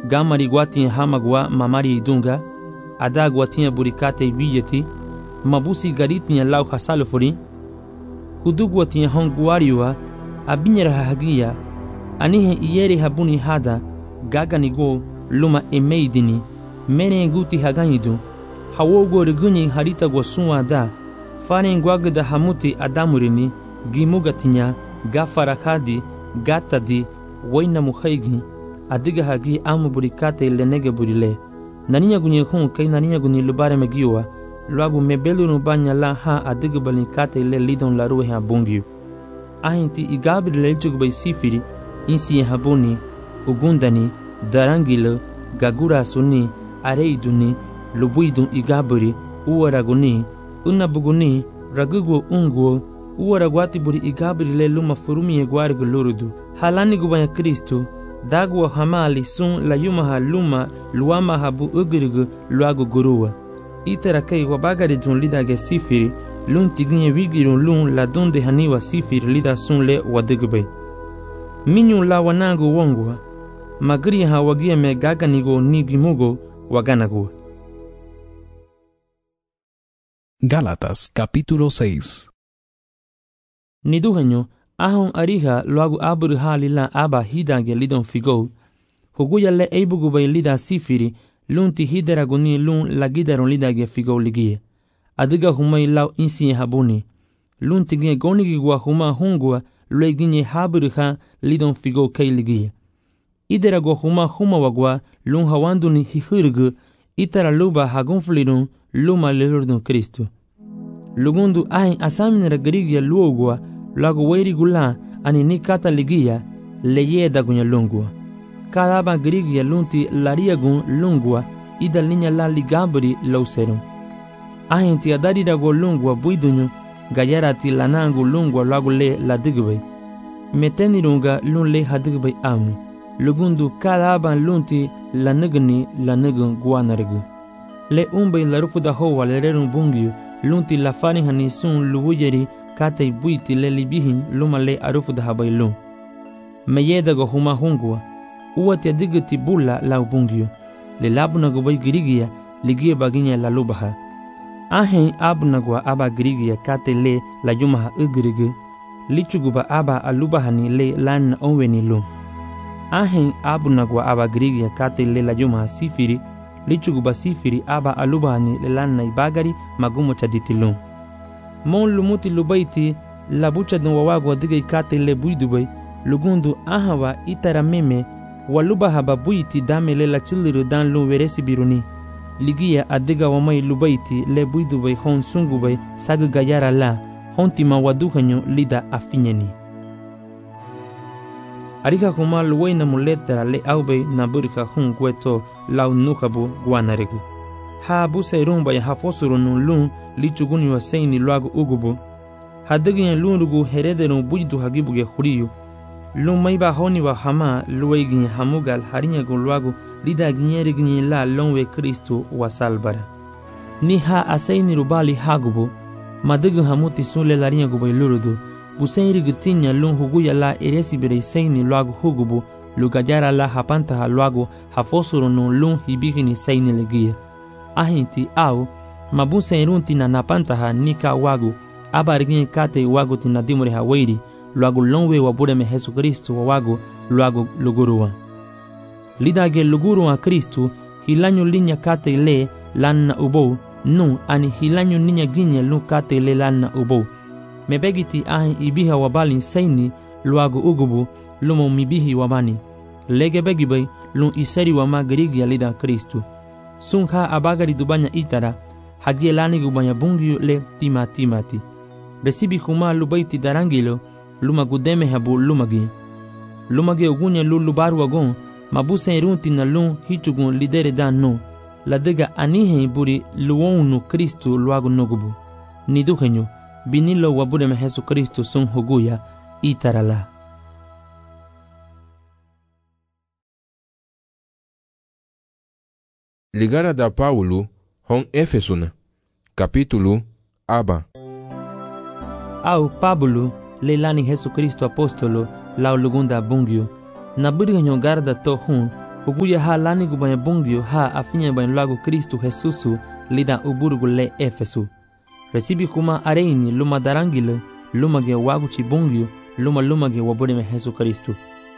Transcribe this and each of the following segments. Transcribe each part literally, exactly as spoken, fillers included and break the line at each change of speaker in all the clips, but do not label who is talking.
gamari guatin hamagwa mamari idunga, ada guatin burikate vijeti, mabusi garitin lau hasalufuri, hudu guatin honguariwa, abinyera hagia, anihe iyeri habuni hada, gaganigo luma emeidini, mene guti haganidu, hawogo riguni harita guasunwa da, faren guagda hamuti adamurini, gimugatinya, gafarakadi, gatadi, waina muhaigi, adiga hagi amu burikate lenege burile. Naninya gunye hun kai naninya gunye lubare megiwa, luagu mebelu nubanya la ha adiga balikate le lidon la ruhe abungiu. Ahinti igabri lelchuk bay sifiri, insi habuni, ugundani, darangilo, gagura suni, areiduni, lubuidun igabri, uwaraguni, unabuguni, ragugo unguo, uwaragwati buri igabri le luma furumi egwarigu lurudu. Halani gubanya Kristo, dagwa hamali sun la yumaha luma luama habu ugirigu luagu gurua. Itera kai wabagari dun lida ge sifiri, lun tiginye wigirun lun la donde haniwa sifiri lida sun le wadigube. Minyu la wanangu wongwa, magri ha wagia me gaganigo nigimugo waganago.
Gálatas capítulo seis.
Niduhenyo, ahon ariha luagu aburu halila aba hidange lidon figo, huguya le eibugubay lida sifiri, lunti hideraguni lun lagidaron lidage figo ligie. Adiga humay lau insi habuni. Lunti ginye gonigigwa huma hungwa lue ginye haburu ha lidon figo kay ligie. Iderago huma huma wagwa lun hawanduni hihurgu itara luba hagonflirun luma lelurdun Kristo. Lugundu ahin asaminera garigia luogwa lagu weiri gula ani nikata ligia leye dagunya lungwa. Kadaba garigia lunti lariagun lungwa ida linya la ligabri lauserum. Ahin ti adari dago lungwa buidunyo gayarati lanangu lungwa lagu le la digwe. Metenirunga lun le hadigwe amu. Lugundu kadaba lunti la nugni la nugun guanargu. Le umbe la rufu da hoa le rerun bungiu lunti la farin hani sun luwujeri kate buiti le libihin luma le arufu da habai lum. Meyeda go huma hungwa, uwa tia digiti bula la ubungiu, le labuna go bai girigia ligia baginya la lubaha. Ahen abunagwa aba girigia kate le la yumaha ugirigu, lichuguba aba alubahani le lan onweni lum. Ahen abunagwa aba girigia kate le la yumaha sifiri, lichuguba sifiri aba alubahani le lan na ibagari magumo chaditilum. Mon lumuti lubaiti la bucha dun wawago diga ikate le buidubay lugundu ahawa itara meme waluba haba buiti dame le la chuliru dan lu veresi biruni ligia adiga wamai lubaiti le buidubay hon sungubay sagu gayara la hontima waduhanyo lida afinyeni. Arika kuma luwaina muletara le aube na burika hun gueto lau nuhabu guanarigu. Ha busa rumba ya hafosuru nun lun lichuguni wa seini luagu ugubu. Hadigin lunugu herederun bujidu hagibuge huriyu. Lun maiba honi wa hama luwaigin hamugal harinyagun luagu lida ginyerigin la lonwe Kristo wa salbara. Ni ha aseini rubali hagubu. Madigin hamuti sunle larinyagubai lurudu. Busairi gitinya lun huguya la eresibere seini luagu hugubu. Lugajara la hapantaha luagu hafosuru nun lun hibigini seini legia. Ahinti au mabusa irunti na napantaha nika wagu abarigin kate wagu tina dimure hawairi luagu lonwe wabure me Jesu Kristo wa wagu luagu luguruwa. Lidage luguruwa Kristo hilanyu linya kate le lanna ubo nu ani hilanyu ninya ginye lu kate le lanna ubo. Mebegiti ahin ibiha wabali seini luagu ugubu lumo mibihi wabani. Lege begibay lun iseri wama garigia lida Kristo. Sungha abagari dubanya itara, hagie lani gubanya bungiu le tima timati. Resibi huma lubaiti darangilo, luma gudeme habu lumagi. Lumagi ugunya lu lubaru wagon, mabusa irunti na lun hichugun lidere dan no. Ladega anihe buri luonu Kristo luagu nogubu. Niduhenyo, binilo wabure me Jesu Kristo sun huguya itara la.
Ligara da Paulo hon Efesuna capítulo aba.
Au Pablo le lani Jesu Kristo apostolo lao lugunda bungio na buri garda to hun Huguya ha lani gubanya bungio ha afinya ban lago Kristo Jesusu lida uburugu le Efesu. Recibi kuma areini luma darangile luma ge wagu chi bungio luma luma ge wabure me Jesu Kristo.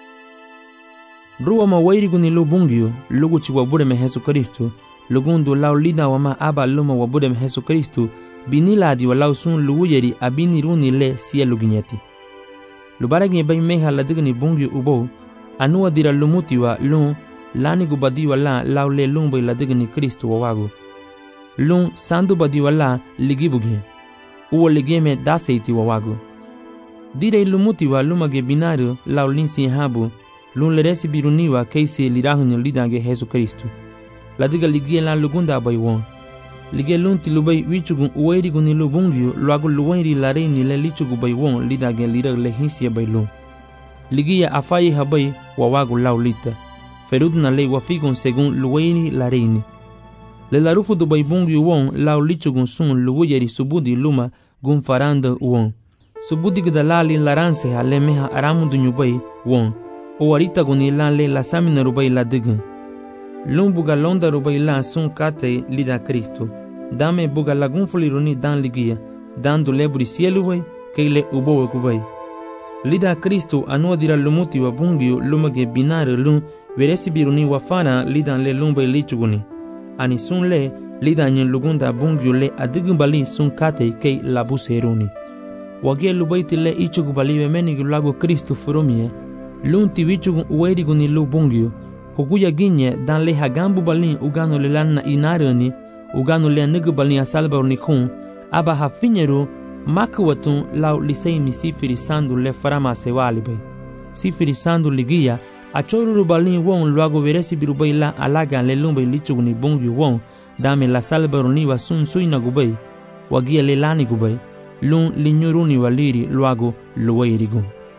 Ruwa ma wairi guni lu bungio lugu chi wabure me Jesu Kristo lugundu lau lida wama aba luma wabure me Jesu Kristo biniladi walau sun luuyeri abini runi le siya luginyeti. Lubaragi bay meha ladigni bungio ubo anua dira lumuti wa lun lani gubadi wala lau le lumbo ladigni Kristo wawagu. Lun sandu badi wala ligibugi uwo ligeme daseiti wawagu. Dire lumuti wa lumage binario lau linsi habu lun leresi biruniwa keisi lirahunyo lidange Jesu Kristo. Ladiga ligie la lugunda bay won. Lige lunti lubay wichugun uweri guni lubungyo luagu luwairi lareini le lichugu bay won lidage lirag le hinsia bay lun. Ligia afayi habay wawagu lau lita. Ferudna le wafigun segun luwairi lareini. Le larufu du bay bungyo won lau lichugun sun luwayeri subudi luma gun faranda won. Subudi gdalali laranse ha le meha aramundu nyubay won. Owarita guni lan le lasamina rubay la digan. Lun buga londa rubay lan sun kate lida Kristo. Dame buga lagun fuliruni dan ligia. Dan du leburi sielu way keile ubo kubay. Lida Kristo anua dira lumuti wa bungyo lumage binare lun veresi biruni wafana lidan le lumbay lichuguni. Ani sun le lida nyen lugunda bungyo le adigimbali sun kate kei labuseruni. Wagie lubaiti le ichugubali wemeni lago Kristo furumie. Lunti wichugun uweriguni lu bungyo. Huguya ginye dan le hagambu balin ugano le lanna inarani ugano le nigu balin asalbarni kun aba hafinyeru makwatun lau liseimi sifiri sandu le farama sewalibe. Sifiri sandu ligia achoruru balin won luago veresi birubay la alagan le lumbay lichuguni bungyo won dame la salbarni wa sun suina gubay wagia le lani gubay lun linyuruni waliri luago luwairigun.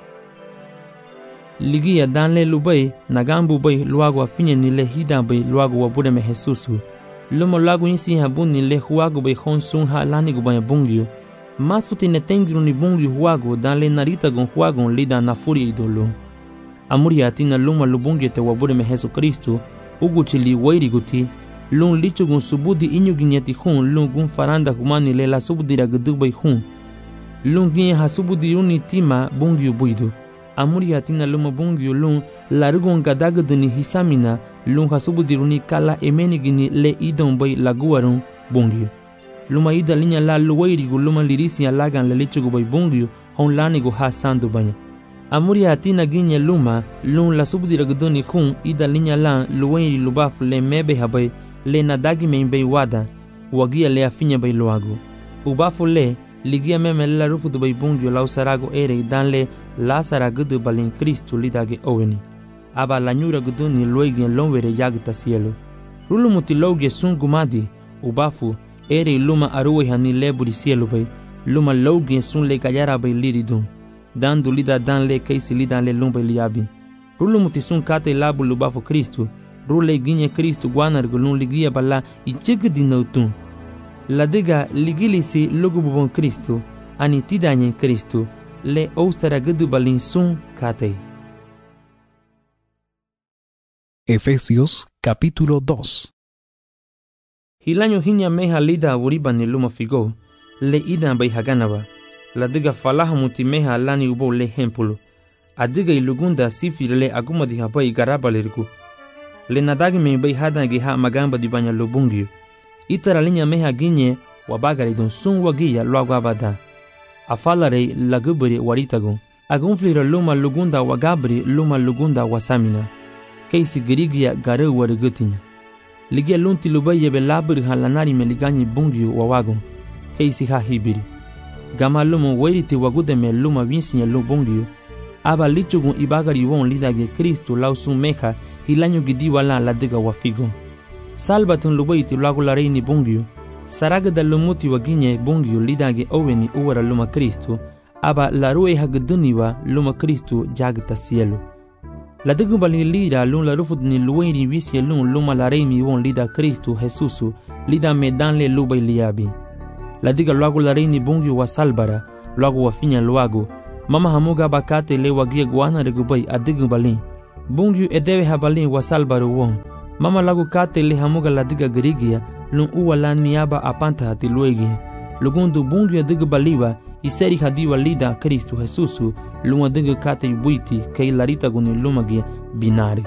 Ligia dan le lubay nagambu bay luago afinye ni le hida bay luago wabude me Jesusu. Lumo luago insi habun ni le huago bay hon sun ha lani gubay bungyo. Masuti ne tengiru ni bungyo huago dan le narita gon huago lida na furi idolo. Amuri atina luma lubungyo te wabude me Jesu Kristo ugu chili wairi guti lun lichu gun subudi inyu ginyeti hun lun gun faranda humani le la subudi ragdubay hun. Lun ginye ha subudi uni tima bungyo buidu. Amuri atina luma bungyo lun larugon gadagaduni hisamina lun hasubudiruni kala emeni gini le idon bay laguarun bungyo. Luma ida linya la luwairigu luma lirisi alagan le lichugu bay bungyo hon lanigu ha sandu banya. Amuri atina ginye luma lun la subudiragaduni kun ida linya la luwairi lubaf le mebe habay le nadagi men bay wada wagia le afinya bay luagu. Ubafu le ligia meme la rufu du bay bungyo lau sarago ere dan le la saragudu balin Kristo lidage oweni. Aba la nyura guduni luegien lonwere yagta cielo. Rulu muti loge sun gumadi ubafu ere luma aruwe hani leburi cielo bay luma loge sun le kayara bay liridun. Dandu lida dan le keisi lidan le lumba liabi. Rulu muti sun kate labu lubafu Kristo. Rule ginye Kristo guanar gulun ligia bala ichigdi nautun. La diga ligilisi lugububon Kristo ani tidanye Kristo le ostara gudu balin sun kate.
Efesios capítulo dos.
Hilanyo hinya meha lida awuriba ni luma figo le ida bay haganaba. La diga falaha muti meha lani ubo le hempulu. Adiga ilugunda sifir le aguma di habay garabalirgu. Le nadagi me bay hadangi ha magamba di banya lubungyo. Itara linya meha ginye wabagari don sun wagia luago abada. Afalare lagubri waritagun. Agunflira luma lugunda wagabri luma lugunda wasamina. Keisi girigia gare warigutinya. Ligia lunti lubaye be labri halanari meliganyi bungyo wawagun. Keisi ha hibiri. Gama lumo weriti wagude me luma vinsinya lubungyo. Aba lichugun ibagari won lidage Kristo lau sun meha hilanyo gidi wala ladiga wafigun. Salbatun lubaiti luago la reini bungyo. Saraga da lumuti waginye bungyo lidage oweni uwara luma Kristo. Aba la rue hagduniwa luma Kristo jagta cielo. La digu bali lida lun la rufudni luweni visye lun luma la reini won lida Kristo Jesusu lida medan le lubay liabi. La diga luago la reini bungyo wa salbara luago wa finya luago. Mama hamuga bakate le wagia guana regubay adigu bali. Bungyu edewe habalin wasalbaru won. Mama lagu kate le hamuga la diga gerigia lun uwa la niaba apanta hati luegi. Lugundu bungyu diga baliwa iseri hadiwa lida Kristu Jesusu luma diga kate yubuiti kei larita guni lumagia binari.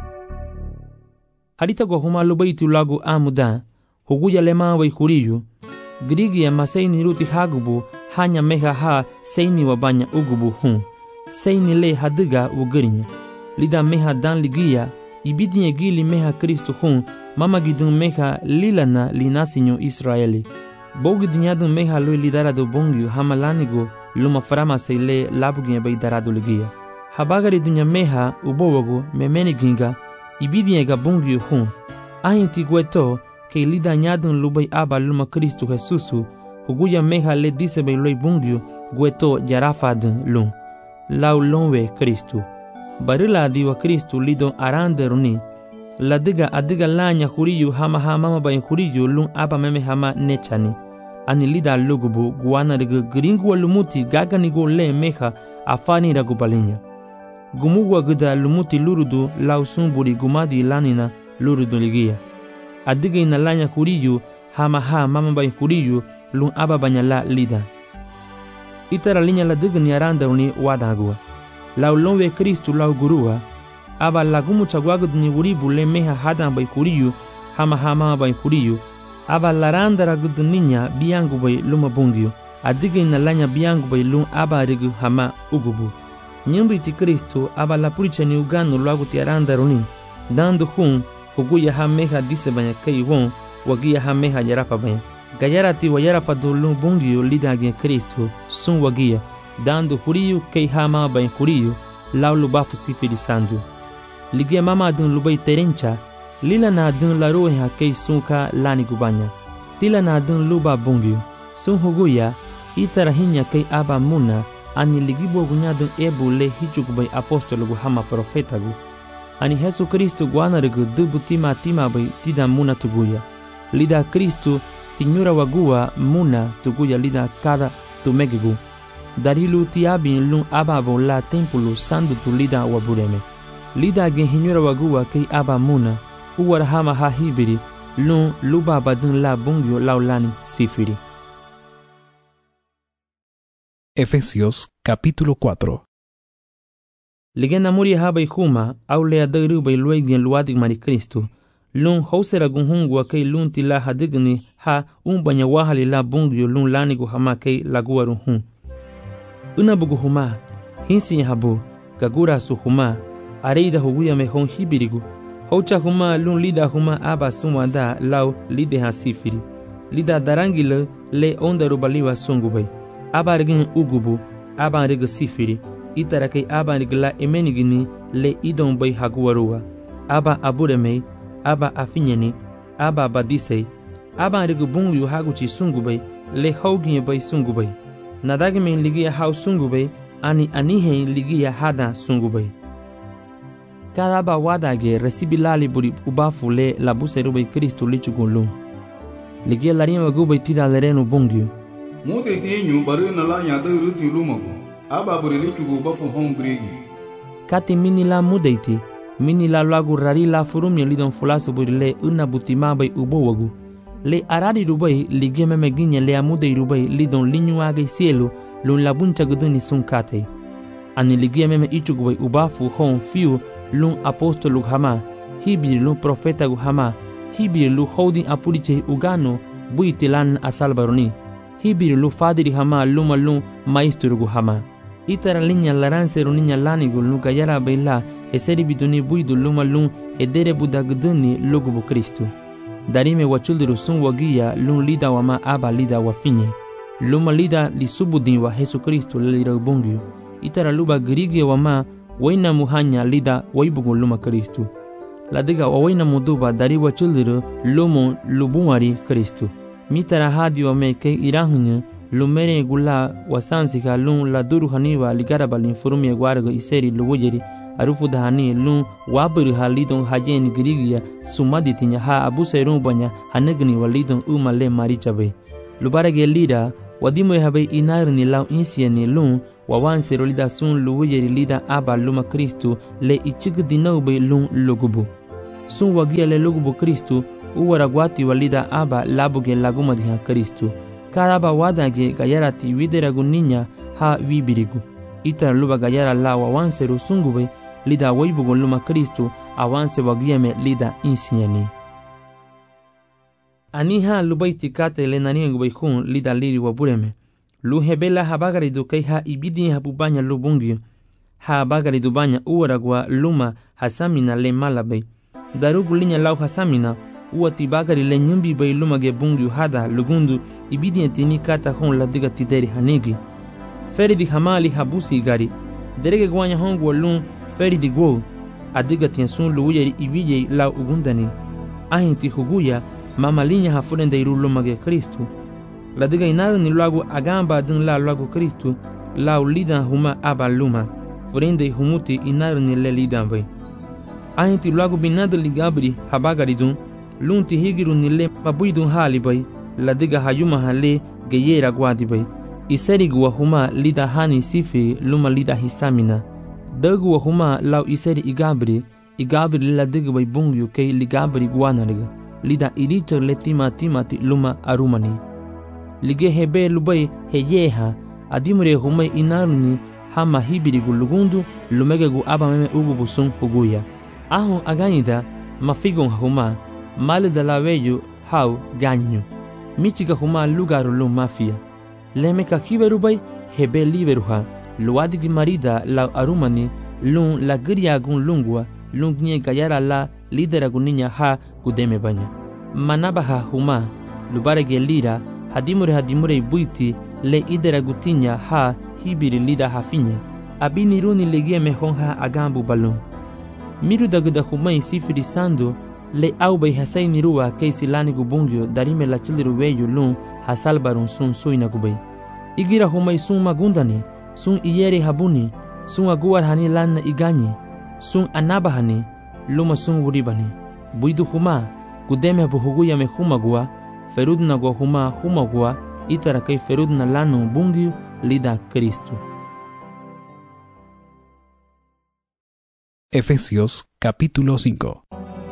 Harita go huma lubaitu lagu amuda huguya lema wa ikuriyu. Gerigia maseini ruti hagubu hanya meha ha seini wabanya ugubu hun. Seini le hadiga ugerinya. Lida meha dan ligia ibidinye gili meha Kristu hun mama gidun meha lilana linasinyo Israeli. Bogi dinyadun meha lui lidarado bongyu hamalanigo luma farama seile labuginye bay darado ligia. Habagari dunya meha ubowago memeni ginga ibidinye ga bongyu hun. Ahinti gweto ke lida nyadun lubay aba luma Kristu Jesusu huguya meha le disebay lui bongyu gweto jarafadun lun. Lau lonwe Kristu. Barila diwa Kristu lidon arande runi. Ladiga adiga lanya huriyu hama hama bayin huriyu lun aba meme hama nechani. Ani lida lugubu guana riga gringu lumuti gaganigo le meha afani ragu balinya. Gumugwa gida lumuti lurudu lausumburi gumadi lanina lurudu ligia. Adiga ina lanya huriyu hama ha mama bayin huriyu lun aba banyala lida. Itara linya ladiga ni arande runi wadagua. Lau lonwe Kristu lau gurua, aba lagumu chagwagud ni uribu le meha hadan bay kuriyu, hama hama bay kuriyu, aba laranda ragud ninya biangu bay luma bungyu, adiga ina lanya biangu bay lum aba rigu hama ugubu. Nyembu iti Kristu aba la puricha ni uganu lagu ti aranda runi, dandu hun huguya ha meha dise banya kei won, wagia ha meha yarafa banya. Gayarati wa yarafa do lum bungyu lidagya Kristu, sun wagia. Dando huriyu kei hama bain huriyu lau lubafu sifiri sandu. Ligia mama dun lubai terencha, lila na dun la roha kei sunka lani gubanya. Tila na dun luba bungyu, sun huguya, itarahinya kei aba muna, ani ligibo gunya dun ebu le hichukubai apostolo gu hama profeta gu. Ani Jesu Kristu guanarigu dubu tima tima bai tida muna tuguya. Lida Kristu tinyura wagua muna tuguya lida kada tumegigu. Darilu tiabin lun ababo la tempulu sandu tu lida wabureme. Lida gen hinyura wagua kei aba muna, uwar hama ha hibiri, lun luba badun la bungyo laulani sifiri.
Efesios capítulo cuatro.
Ligena muri haba ihuma, au lea dairu bai luegien luadig mari Kristu, lun hausera gunhungwa kei lun tila hadigni ha umbanya wahali la bungyo lun lanigu hama kei laguarun hun. Una bugu huma, hinsi habu, gagura su huma, areida huguya mehon hibirigu, haucha huma lun lida huma aba sumwanda lau lide ha sifiri. Lida darangile le onda rubaliwa sungubay. Aba rigin ugubu, aba riga sifiri. Itarakei aba rigla emenigini le idon bay haguarua. Aba aburemei, aba afinyani, aba badisei. Aba riga bungu haguchi sungubay, le haugin bay sungubay. Nadagemen ligia hau sungubay, ani anihen ligia hada sungubay. Cada ba wadage recibilali buri ubafu le la buserubay Kristu lichugulum. Ligia larin wagubay tida lerenu bungyu.
Mude tenyu baru na la nya de ruti lumago. Aba buri lichugu bafu hon gregi.
Kati mini la mudeiti, mini la lagu rari la furumye lidon fulasu buri le una butima bay ubo wagu. Le arari rubai ligia memeginya le amude rubai lidon linyu age cielo lun la buncha guduni sun kate. Ani ligia meme ichugubay ubafu hon fiu lun apostolu hama, hibir lun profeta gu hama, hibir lu holding apuriche ugano buitilan asalbaroni, hibir lu fadiri hama luma lun maestro gu hama. Itara linya laranse runinya lanigu lu gayara baila eseri biduni buidu luma lun edere budaguduni lugubu Kristu. Darime wachuldiru sun wagia lun lida wama aba lida wafinye. Luma lida li subudin wa Jesu Kristu lira ubungyu. Itara luba grigia wama waina muhanya lida waibugu luma Kristu. Ladiga waina muduba dari wachuldiru lumu lubumari Kristu. Mitara hadi wame ke irahunya lumere gula wasansika lun la duru haniwa ligaraba linfurumye guarga iseri luwujeri arufu dahani lun waburu halidon hajen grigia sumaditinya ha abuserun banya hanegni walidon umale marichabe. Lubarage lida wadimo habe inarni lau insieni lun wawansero lida sun luwuyeri lida aba luma Kristu le ichik dinawbe lun lugubu. Sun wagia le lugubu Kristu uwaragwati walida aba labuge lagumadiha Kristu. Karaba wadage gayarati wideragu ninya ha wibirigu. Ita luba gayara la wawansero sungube lida waibugo luma Kristu awanse wagiame lida insinyani. Aniha lubaiti kate le naningubihun lida liri wabureme. Lu hebela habagaridu kei ha ibidi habubanya lubungyu. Ha bagaridu banya uwaragwa luma hasamina le malabe. Darugu linya lau hasamina uati bagari le nyumbi bay luma ge bungyu hada lugundu ibidi etini kata hon la diga tideri hanigi. Feridi hamali habusi gari. Derege gwanya hongu lun feridi gwo. Adiga tiensun luuyeri ibije lau ugundani. Ahinti huguya mama linya hafurende iru luma ge Kristu. La diga inaru ni lagu agamba dun la lagu Kristu lau lidan huma aba luma. Furende humuti inaru ni le lidan bay. Ahinti lagu binadu ligabri habagaridun lunti higiru ni le mabuidun hali bay. La diga hayuma hale geyera gwadi bay. Iseri wa huma lida hani sifi luma lida hisamina. Dagu wa huma lau iseri igabri igabri la diga bay bungyu kei ligabri guanariga. Lida iricha le tima timati luma arumani. Lige hebe lubai heyeha adimure humai inaruni hama hibirigu lugundu lumegegu abameme ugu busun huguya. Ahun aganyida mafigon huma malida laweyu hau ganyu. Michiga huma lugaru lum mafia. Lemeka kiberubai hebe liberuha luadigi marida la arumani lun la giriagun lungwa lungnye gayara la lideraguninha ha gudeme banya. Manabaha huma lubarege lira hadimure hadimure buiti le idera gutinya ha hibiri lida hafinya. Abini runi legie mehonha agambu balon. Miru daguda humai sifiri sando le aubay hasay nirua keisi lani gubungyo darime la chiliru weyu lun hasalbarun sun suina gubay. Igira humai sun magundani, sun iyere habuni, sun aguar hani lanna igani, sun anabahani, luma sun wuribani. Buidu huma, gudeme buhuguya me humagua, ferudna gua huma humagua, itara kay ferudna lano bungyu lida Kristu.
Efesios capítulo cinco.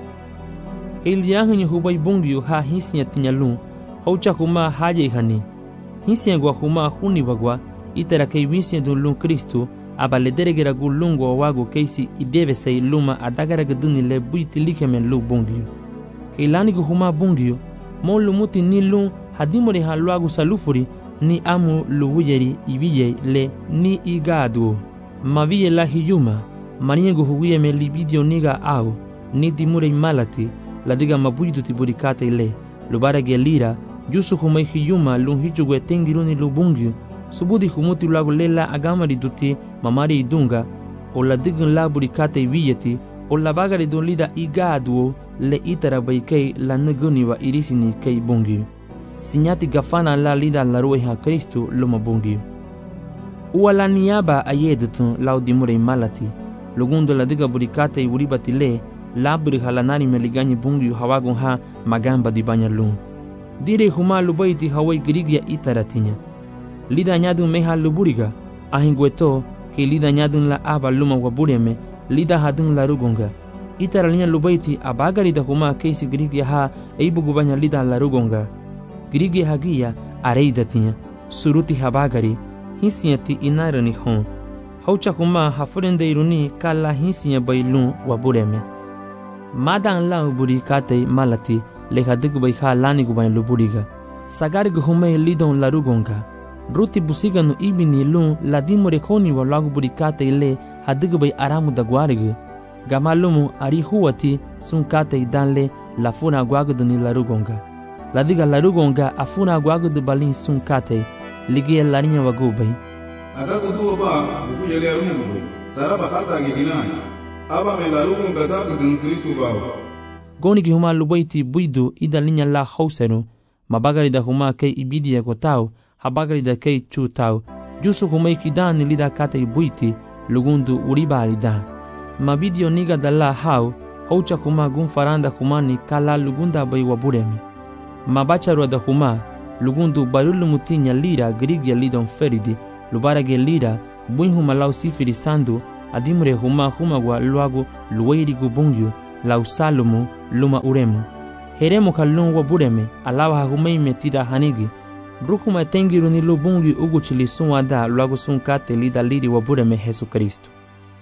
El yahanyo hubay bungyu ha hisnya tinyalun, haucha huma haye hani. Hisnya gua huma huni wagwa, itara kay wisnya dun lun Kristu, abaledere gu lungo wagu keisi ideve say luma adagara gaduni le buiti likemen lu bungyu. Kay lani gu huma bungyu, mon lumuti ni lun hadimore ha luagu salufuri ni amu luwuyeri ibiye le ni igadu. Maviye la hiyuma, maniengu huguye me libidio niga au, ni dimure malati, la diga mabuidu tiburikate ile, lubara gelira, jusu humay hiyuma lun hichugwe tengiruni lubungyu, subudi humuti lagu lela agamari duti mamari idunga, o la digun la burikate ibiyeti, o la bagari dun lida igadu le itara baikei la naguni wa irisini kei bungyu. Sinyati gafana la lida la rueha Kristu luma bungyu. Uwa la niaba ayedutun laudimure malati, lugundo la diga burikate iburibati le, labri halanari meligani bungyu hawagun ha magamba di banya lun. Dire huma lubaiti hawai grigya itaratinya. Lida nyadun meha luburiga, ahingweto ke lida nyadun la aba luma wabureme, lida hadun la rugonga. Itaralinya lubaiti abagari da huma keisi grigya ha eibugu banya lida la rugonga. Grigya hagia areidatinya, suruti habagari, hinsinyati inarani hon. Haucha huma hafurende iruni kala hinsinya bailun wabureme. Madan la uburi kate malati, leha digu bai ha lani gubain luburiga. Sagari gu hume lidon la rugonga. Ruti busiga no ibini lun la dimore koni wa lagu burikate ile hadigu bai aramu da guarigu. Gamalumu ari huwati sun kate idanle la funa guagudu ni la rugonga. La diga la rugonga afuna guagudu balin sun kate ligia la ninya wagubai.
Agagudu ba ugu yele arungu saraba kata giginai. Aba me la rugonga da gudun Kristu bawa. Goni ki huma lubaiti buidu ida linya la hausenu. Mabagari da huma kei ibidi ya kotau. Habagari da kei chu tau, jusu humay kidan lida kate buiti, lugundu uribari da. Mabidio niga dalla hau, haucha kuma gun faranda humani kala lugunda bai waburemi. Mabacharwa da huma, lugundu barulu mutinya lira grigya lidon feridi, lubarage lira,
bui huma lau sifiri sandu adimure huma huma wa luagu luwairigu bungyu lau Salomo luma uremu. Heremu kalun wa bureme alawa humeime tida hanigi. Brukuma tengiru ni lubungi ugu chili sunwada luagu sunkate lida lidi wa bureme Jesu Kristo.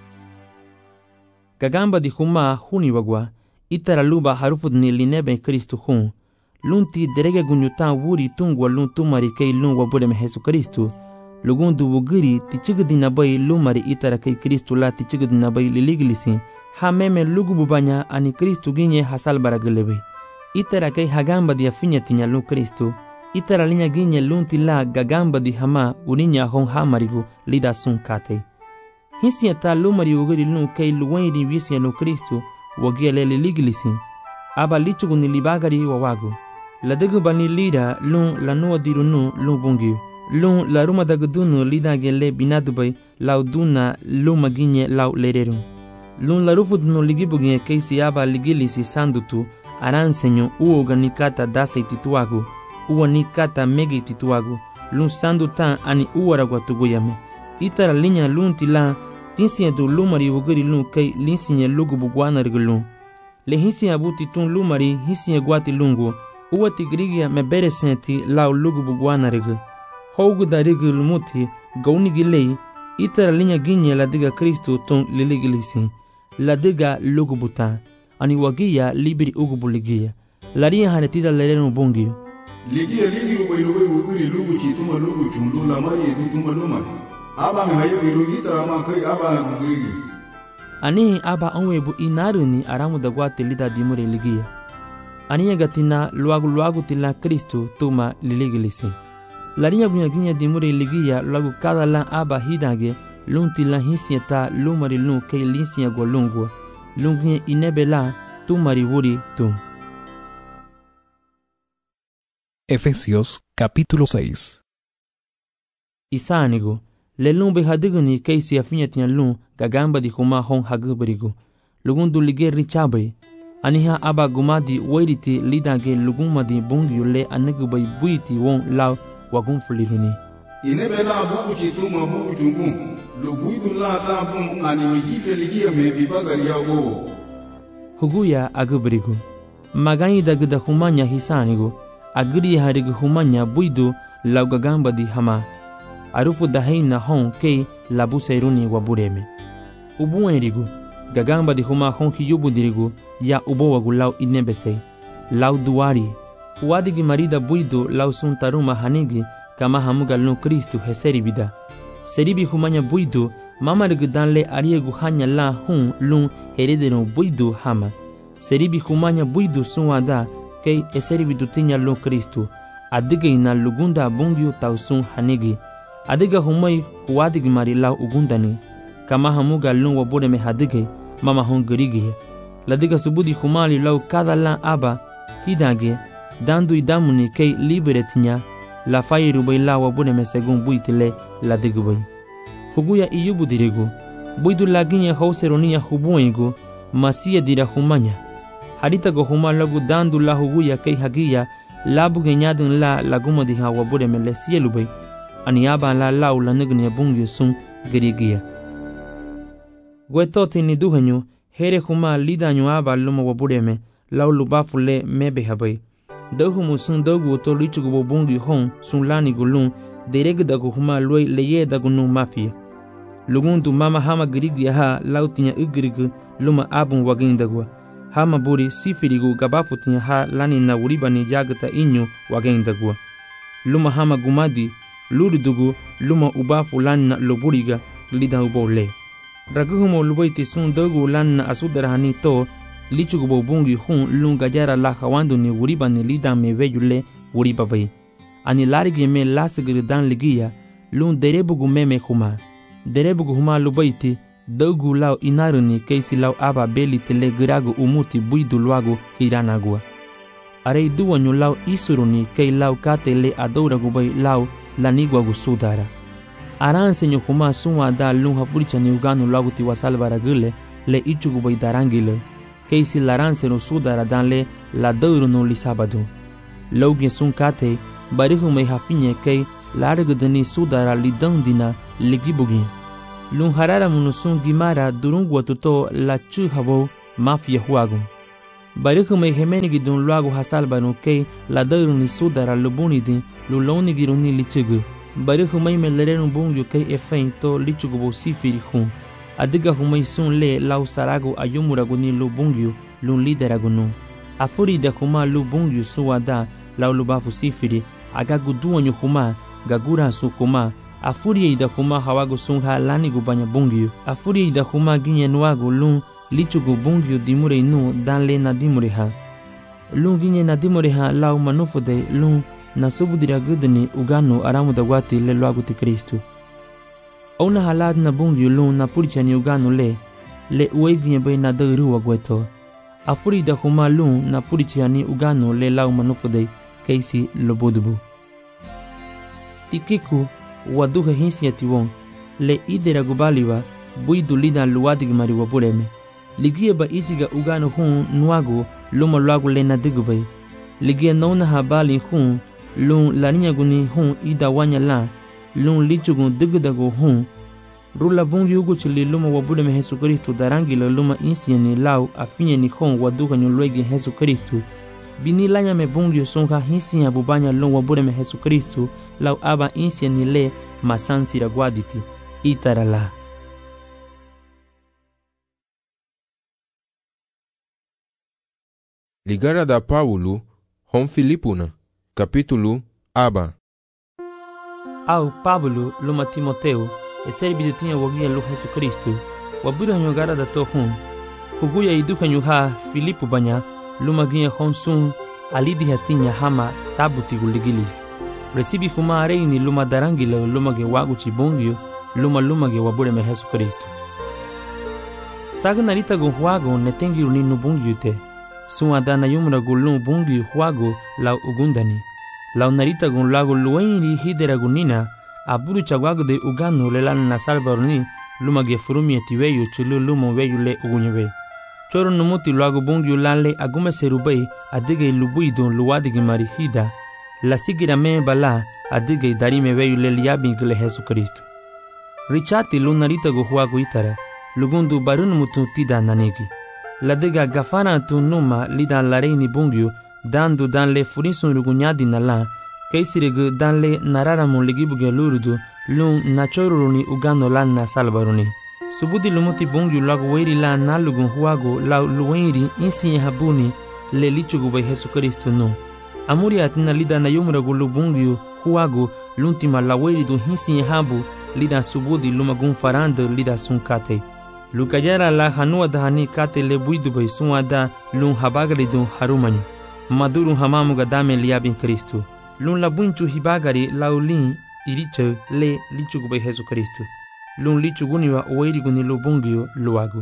Gagamba di huma huni wagwa itara luba harufud ni linebe Kristo hun. Lunti derege gunyutan wuri tungwa lun tumari kei lun wa bureme Jesu Kristo. Lugundu wugiri tichigdi nabai lumari itara kei Kristo la tichigdi nabai liligilisi. Ha meme lugu bubanya ani Kristo ginye hasal baragelebe. Itara kei hagamba di afinya tinya lun Kristo. Itara linya ginye lunti la gagamba di hama uninya hon hamarigu lida sun kate. Hisi ta lumari wugiri lun kei luwairi wisi lun Kristo wagia lele ligilisi. Aba lichugu ni libagari wawagu. Ladagu bani lida lun lanua dirunu lun bungiu. Lun la ruma dagudunu lida gele binadubai lau duna luma ginye lau lereru. Lun la rufudunu ligibuginye keisi aba ligilisi sandutu aransenyo uo ganikata dasei tituagu. Uwa nikata megi tituagu. Lun sandutan ani uwaragwa tuguyame. Itara linya lun tila tinsiya du lumari wugiri lun kei linsinya lugu bugwana rigulun. Le hisiya buti tun lumari hisiya guati lungu. Uwa tigrigia mebere senti lau lugu bugwana rigu. Hougu da rigu lumuti gauni gilei. Itara linya ginye la diga Kristo tun liligilisi. La diga lugu buta. Ani wagia libiri ugubu ligia. Laria haretida lerenu bungiyo.
Ligia ligi ubai lubai wugiri lugu chituma lugu chundu la mari edutuma lumari. Aba hayo irugi tarama kai aba wugiri.
Ani aba onwebu inaruni aramu da guate lida dimure ligia. Ani gatina luagu luagu tila Kristo tuma liligilisi. Laria bunya ginya dimure ligia luagu kada la aba hidage lunti la hisieta lumari lun kei linsiya go lungu. Lungie inebela tumari wuri tum.
Efesios capítulo seis.
Isanigo, le lumbe hadiguni keisi afinyatian lun gagamba di huma hon haguberigo. Lugundu lige richabe. Aniha aba gumadi wairiti lidage lugumadi bungiu le anegubai buiti won lau wagun fuliruni.
Inebela buku chituma buku chungu. Luguidu la tabun ani mijife ligia mebibagari yago.
Huguya aguberigo. Magani dagda humanya hisanigo. Agri harigu humanya buidu lau gagamba di hama. Arufu daheina hon kei labu seiruni wabureme. Ubuenrigu. Gagamba di huma hon kiyubu dirigu ya ubowagu lau inebesei. Lau duari. Uadigi marida buidu lau suntaruma hanigi kama hamuga lun Kristu heseribida. Seribi humanya buidu mamarigu danle ariegu hanya la hun lun heredero buidu hama. Seribi humanya buidu sunwada kei eseribidu tinya lun Kristu. Adiga ina lugunda bungiu tausun hanigi. Adiga humai huadigi mari lau ugundani. Kama hamuga lun wabureme hadige mama hon gerige. Ladiga subudi humali lau kada la aba hidage dandu idamuni kei libere tinya. La fairu bai la wabureme segun buitile ladigu bai. Huguya iyubu dirigu. Buidu laginya hauseronia hubuengu masia dira humanya. Harita go huma lagu dandu la huguya kei hagia labu genyadun la laguma diha wabureme le sielu bai. Aniaba la lau la nignya bungi sun gerigia. Gwetoti ni duhanyu here huma lidanyu aba luma wabureme lau lubafu le mebe habai. Dahumu sun dogu to lichugu bungi hon sun lani gulun dereg dagu huma loi leye dagu nu mafia. Lugundu mama hama gerigia ha lau tinya ugirigu luma abun wagin dagwa. Hama buri sifirigu gabafu tinya ha lani na uribani jagata inyu wagin dagwa. Luma hama gumadi luridugu luma ubafu lani na loburiga lida ubo le. Raguhumo lubaiti sun dogu lani na asudarahani to lichugu bungi hun lunga jara la hawandu ni uribani lida meveyule uribabai. Ani larigi me lasigiri dan ligia lun derebugu meme huma. Derebugu huma lubaiti dogu lau inaruni keisi lau aba beli tele giragu umuti buidu luagu hiranagua. Arei duwanyu lau isuruni kei lau kate le adouragu bai lau laniguagu sudara. Aransenyo huma sunwa da lun hapuricha ni uganu lagu tiwasalbaragule le ichugu bai darangile. Keisi laranseno sudara dan le la dourunu lisabadu. Lauge sun kate barihu mei hafinye kei largu dani sudara lidandina ligibugi. lun harara munusun gimara durungu atuto la chu habo mafia huago. Bariku me hemeni gidun luago hasalbanu ke la daru ni sudara lubuni din luloni giruni lichugu. Bariku me me lerenu bungu ke efein to lichugu bo sifiri hun. Adiga humai sun le lau sarago ayumuragu ni lubungu lun lideragu no. Afuri da kuma lubungu suwada lau lubafu sifiri agagu duanyu huma gagura su huma. Afuri da kuma hawago sun ha lani gubanya bungu. Afuri da kuma ginye nuago lun lichugu bungu dimure nu dan le na dimure ha. Lun ginye na dimure ha lau manufode lun na subudira gudani ugano aramu da wati le luagu ti Kristu. Ona halad na bungu lun na purichani ugano le le ueginye bay na daru wagweto. Afuri da kuma lun na purichani ugano le lau manufode keisi lobodubu. Tikiku waduha hinsi atiwon le idera gubaliwa buidu lida luwadig mariwa bureme. Ligie ba itiga ugano hun nuago luma luago le na digubay. Ligie nauna habali hun lun laninya guni hun ida wanya la lun lichugun digudago hun. Rula bungi ugu chili luma wabureme Jesu Kristu darangila luma insiani lau afinye ni hun waduha nyulwegi Jesu Kristu. Bini lanya me bungi songa hinsi ya bubanya lun wabureme Jesu Kristu lau aba insiani le masansi ragwaditi. Itarala.
Ligara da Paulo hon Filipuna, capítulo aba.
Au Pablo luma Timoteo, e serbi tinha wagia lu Jesu Kristu, wabura nyogara da to hun. Huguya iduka nyuha Filipu banya, luma ginha hon sun, alidi hatinya hama tabuti guligilis. Recibi huma areini luma darangila luma ge wagu chibongyo, luma luma ge wabure me Jesu Kristu. Saga narita gon huago netengiru ni nubungyo te. Sua dana yumra gulun bungi huago lau ugundani. Lau narita gun lago luenri hidera gunina, aburu chagwago de ugano le lan na salvaroni, luma ge furumi etiweyo chulu luma weyu le ugunyewe. Choro numuti lago bungi lan le agume serubei adige lubui don luwadigi marihida, la sigira me bala adige darime weyu le liabi gile Jesu Kristu. Richati lu narita gu huago itara, lugundu barun mutu tida nanegi. La dega gafana tu numa lidan la reini bungyu dandu dan le furisun rugunyadi na la kaisiregu dan le nararamun ligibuge lurudu lun nachoruruni ugano lan na salbaruni. Subudi lumuti bungyu lagu weri la nalugun huago la luwenri insi habuni le lichugu by Jesu Kristu no. Amuri atina lidan na yumragu lu bungyu huago luntima la weri du hinsi habu lidan subudi lumagun farando lidan sunkate. Lukajara la hanua dahani kate le buidu bay suada lun habagari dun harumanyu. Madurun hamamu gadame liabin Kristu. Lun la bunchu hibagari laulin iriche le lichugu bay Jesu Kristu. Lun lichuguni wa oeriguni lo bungio luagu.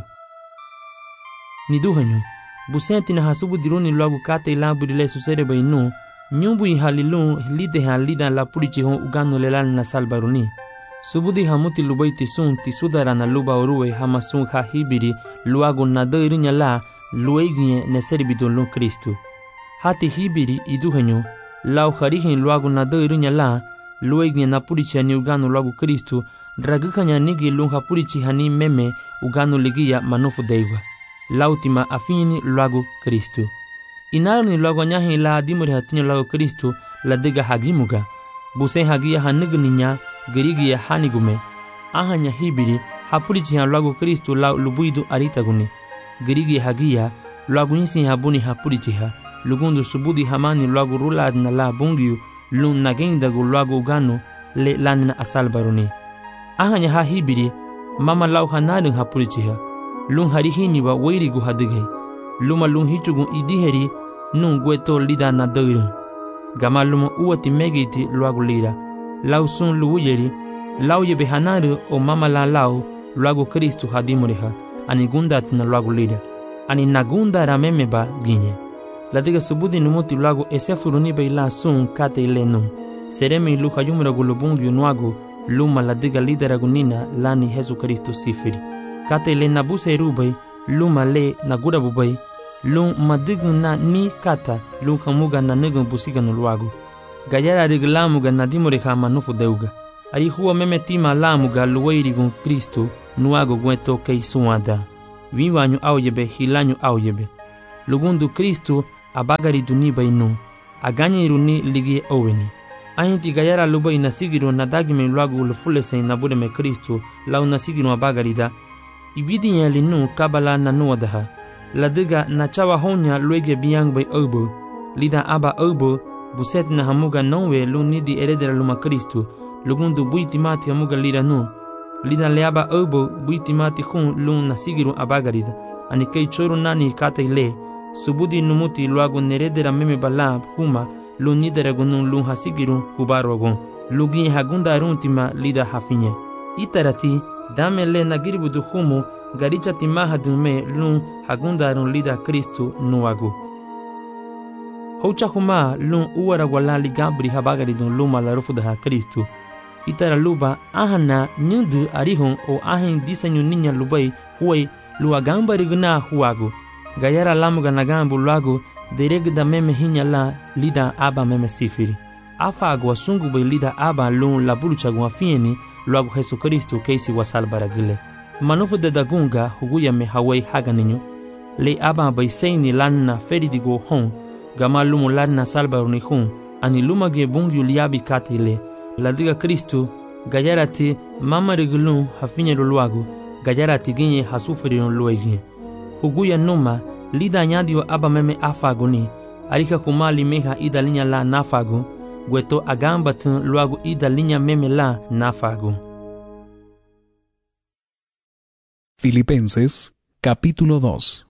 Niduhanyu. Busenti na hasubu diruni luagu kate labu dile susere bay no. Nyumbu ihalilun lide halida la purichi hon ugano lelan na salbaruni. Subudi hamuti lubaiti sun ti sudara na luba orue hamasun ha hibiri luago na doirinya la lueginye ne serbidon lun Kristu. Hati hibiri iduhenyo lau harihin luago na doirinya la lueginye na purichi hani ugano luago Kristu dragukanya nigi lun ha purichi hani meme ugano ligia manufu deiwa. Lautima afini luago Kristu. Inarni luago nyahi la dimuri hatinya luago Kristu la dega hagimuga. Busen hagia hanigninya gerigia hanigume ahanya hibiri hapurichi ha lago Kristu la lubuidu aritaguni gerigia hagia lago insi habuni hapurichi ha lugundu subudi hamani lago rulad na la bungiu lun nagenda gu lago ugano le lanina asalbaruni ahanya ha hibiri mama lau hanadun hapurichi ha lun harihini wa weirigu hadige luma lun hichugun idiheri nun gweto lida na doirun gama luma uwati megiti lago lira lau sun luuyeri lau yebe hanaru o mama la lau luago Kristu hadimuriha ani gunda tina luago lida ani nagunda ramemeba ginye la diga subudi numuti luago esefuruni be la sun kate ilenu seremi luha yumra gulubungu nuago luma la diga lidera gunina lani Jesu Kristu sifiri kate le nabuse rubay luma le nagura bubay lum madigun na ni kata lum hamuga na negun busiga no luago Gayara riglamu ga nadimore ha manufu deuga. ari huwa meme tima lamuga luweirigun Kristo nuago gueto kei suada. Viwanyu auyebe hilanyu auyebe. Lugundu Kristo abagari duniba inu. Aganye iruni ligie oweni. Ahinti gayara lubai nasigiro nadagime luagu lufulese nabudeme Kristo lau nasigiro abagarida. Ibidi ya linu kabala nanuadaha. Ladiga na chawa honya luege biang bay obo. Lida aba obo buset na hamuga nowe lu nidi eredera luma Kristo. Lugundu buiti mati hamuga lida nu. Lida leaba obo buiti mati hun lu nasigiro abagarida. Ani kei choro nani kate le. Subudi numuti luagu neredera meme balab huma lu nidera gunun lu hasigiru hubarogon. Lugi hagunda aruntima lida hafinye. Itarati dame le nagiribudu humu garicha timaha dume lu hagunda arun lida Kristo nuagu. Hocha huma lu uara walali gabri habagaridun luma la rufudaha Kristo. Itara luba ahana nyudu arihon o ahin disenyu ninya lubai huai lu agambari guna huagu. Gayara lamuga nagambu luagu deregda meme hinya la lida aba meme sifiri. Afa agwa sungu bay lida aba lun la bulucha gwa fieni luagu Jesu Kristo keisi wasal baragile. Manufu de dagunga huguya me hawai haganinyo. Le aba bay seini lanna feridi go hon. Gama lumu lanna salbaruni hun. Ani luma ge bungi uliabi kati le. La diga Kristo gayara ti mama rigulun hafinye luagu. Gayara ti ginye hasufiri no luegi. Huguya numa lida nyadio aba meme afaguni. Arika kumali meha ida linya la nafagu. Gueto agambatun luagu ida linya meme la nafagu.
Filipenses capítulo dos.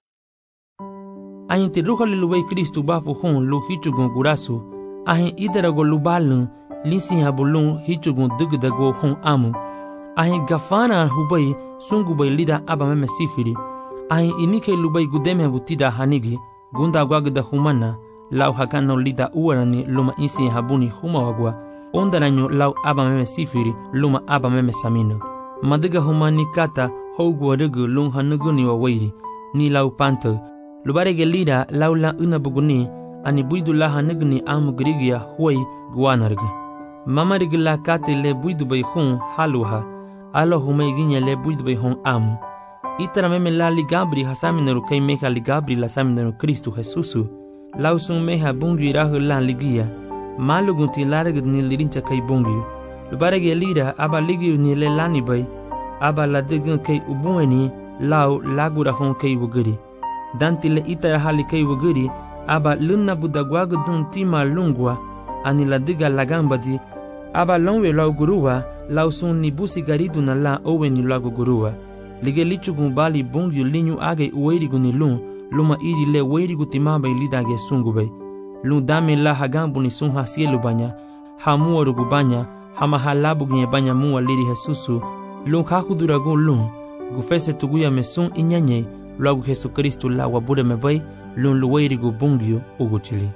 Ahin ti ruha liluwei Kristu bafu hun lu hichugun gurasu. Ahin idarago lubalun linsin habulun hichugun dugdago hun amu. Ahin gafana hubai sungubay lida aba meme sifiri. Ahin inike lubai gudeme butida hanigi. Gunda gwagda humana. Lau hakano lida uarani luma insin habuni huma wagwa. Ondaranyo lau aba meme sifiri luma aba meme samino. Madiga humani kata hogwa rugu lung hanuguni wa wairi. Ni lau panto. Lubarege lida lau la unabuguni. Ani buidu la hanuguni amu grigia huai guanargi. Mama rigi la kate le buidu bay hun haluha. Alo humay ginya le buidu bay hun amu. Itara meme la ligabri hasaminaru kay meha ligabri la saminaru Kristu Jesusu. Lau sun meha bungi rahu la ligia. Malugunti laragad ni lirincha kay bungi. Lubarege lida aba ligi ni le lani bay. Aba la digun kay ubueni lau lagura hon kay wuguri. Danti le itara hali kay wuguri. Aba lunna budagwagu dun tima lungwa. Ani la diga lagamba di. Aba longwe lau guruwa. Lau sun ni busi garidu na la owe ni lagu guruwa. Lige lichugun bali bungi linyu age uweirigu ni lun. Luma iri le weirigu timaba ilidage sungubay. Lun dame la hagambu ni sun hasielu banya. Hamuwa rugu banya. Hama halabu ginye banya muwa liri Jesusu. Lun hakuduragun lun. Gufese tuguya me sun inyanye. Luagu Jesu Kristu la wabude mebay. Lun luweirigu bungiyo uguchili.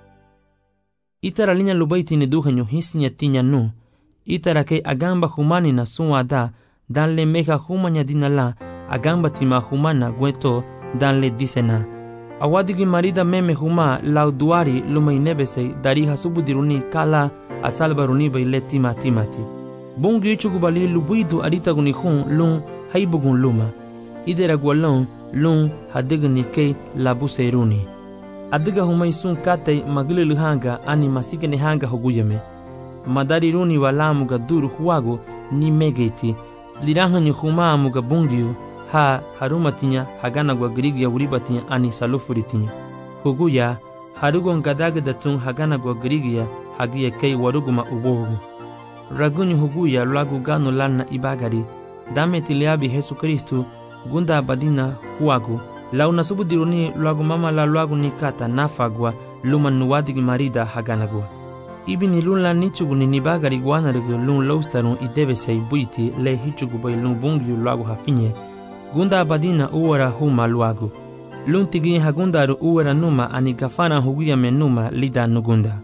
Itara linya lubaiti ni duhenyo hisinya tinya nu. Itara kay agamba humani na sun wada. Dan le meha humanya dinala. Agamba tima humana gueto. Dan le disena. Awadigi marida meme huma lau duari lumay nebesay dari hasubudiruni kala asalbaruni bay le tima timati. Bungi chugubali lubuidu aritaguni hun lun haibugun luma. Idera gualon lun hadigani kay labuseiruni. Adiga humay sun katay magililu hanga ani masikene hanga huguyame. Madari runi walamuga duru huwago ni megeiti. Lirahanyu huma amuga bungiu. Ha harumatinya hagana gwa grigia uribatinya ani salufuritinya. Huguya harugon gadagadatun hagana gwa grigia hagia kei waruguma ubohugu. Ragunyu huguya lagu gano lana ibagari. Dame tiliabi Jesu Kristu gunda abadina huagu. Lau nasubudiruni lagu mama la lagu nikata nafagwa luma nuwadigi marida hagana gwa. Ibini lun la nichugu ni nibagari guanarigu lun laustarun idebesei buiti le hichugu bay lun bungiu lagu hafinye. Gunda abadina uwara huma luagu. Luntigi hagundaru uwara numa ani gafana huguya menuma lida nugunda.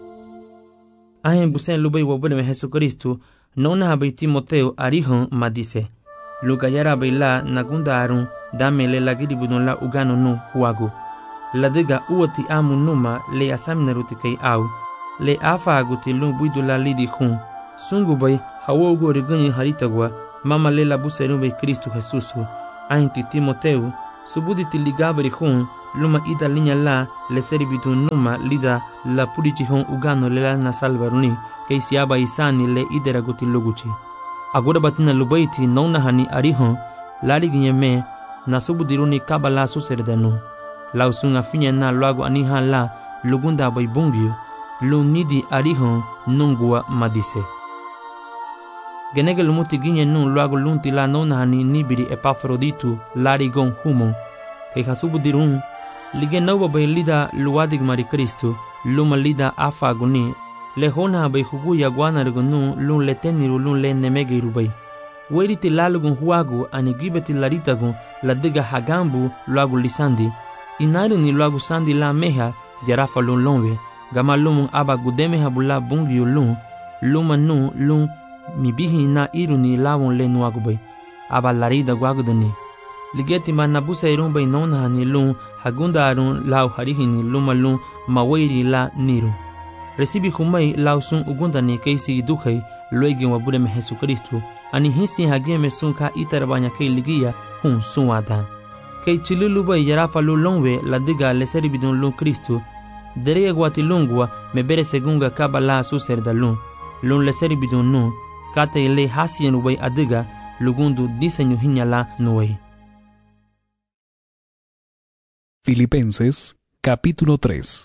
Ahin busen lubay wabudeme Jesu Kristu nona habay Timoteo arihon madise. Lugayara bayla nagunda arun dame le lagiri budon la ugano nu huagu. Ladiga uwati amu numa le asaminaruti kay au. Le afa aguti lun buidu la lidi hun. Sungubay hawogo regani haritagwa mama lela buserube Cristo Jesus. Ainti Timoteu subudi tiligabri hun luma ida linya la le servitu numa lida la purici hon ugano lela na salvaruni kay siaba isani le idera goti loguchi. Agora batina lubaiti nona hani arihon lari ginyeme na subudiruni kabala suserdanu. Lausunga finya na luago aniha la lugunda bay bungyo lunidi arihon nungua madise. Genege lumuti ginye nun luago lunti la nona hani nibiri Epafroditu lari gon humon kay hasubudirun lige nauba bay lida luadig mari Cristo luma lida afaguni lehona bay huguya guanargunu lun leteniru lun le nemegiru bay weriti lalugun huagu ani gibeti laritagun ladiga hagambu luagu lisandi inaru ni luagu sandi la meha jarafa lun lonve gama lumun aba gudeme habula bungiyo lun luma nu lun mibihi na iru ni lawon le nuagu bay aba larida guagudani ligeti manabusa irun bay nona ni lun hagunda arun lau harihini luma lun mawiri la niru recibi humay lau sun ugundani keisi dukhai luegi wabureme Jesucristo ani hisi hageme sunka itarabanya kay ligia hun sunwadan kay chilulu bay yarafa lu longwe la diga le seribidun lun Cristo dereye guati lungwa me bere segunga kabala suserda lun lun le seribidun nu kate le hasien ubay adiga lugundu diseño hinyala nuway.
Filipenses capítulo tres.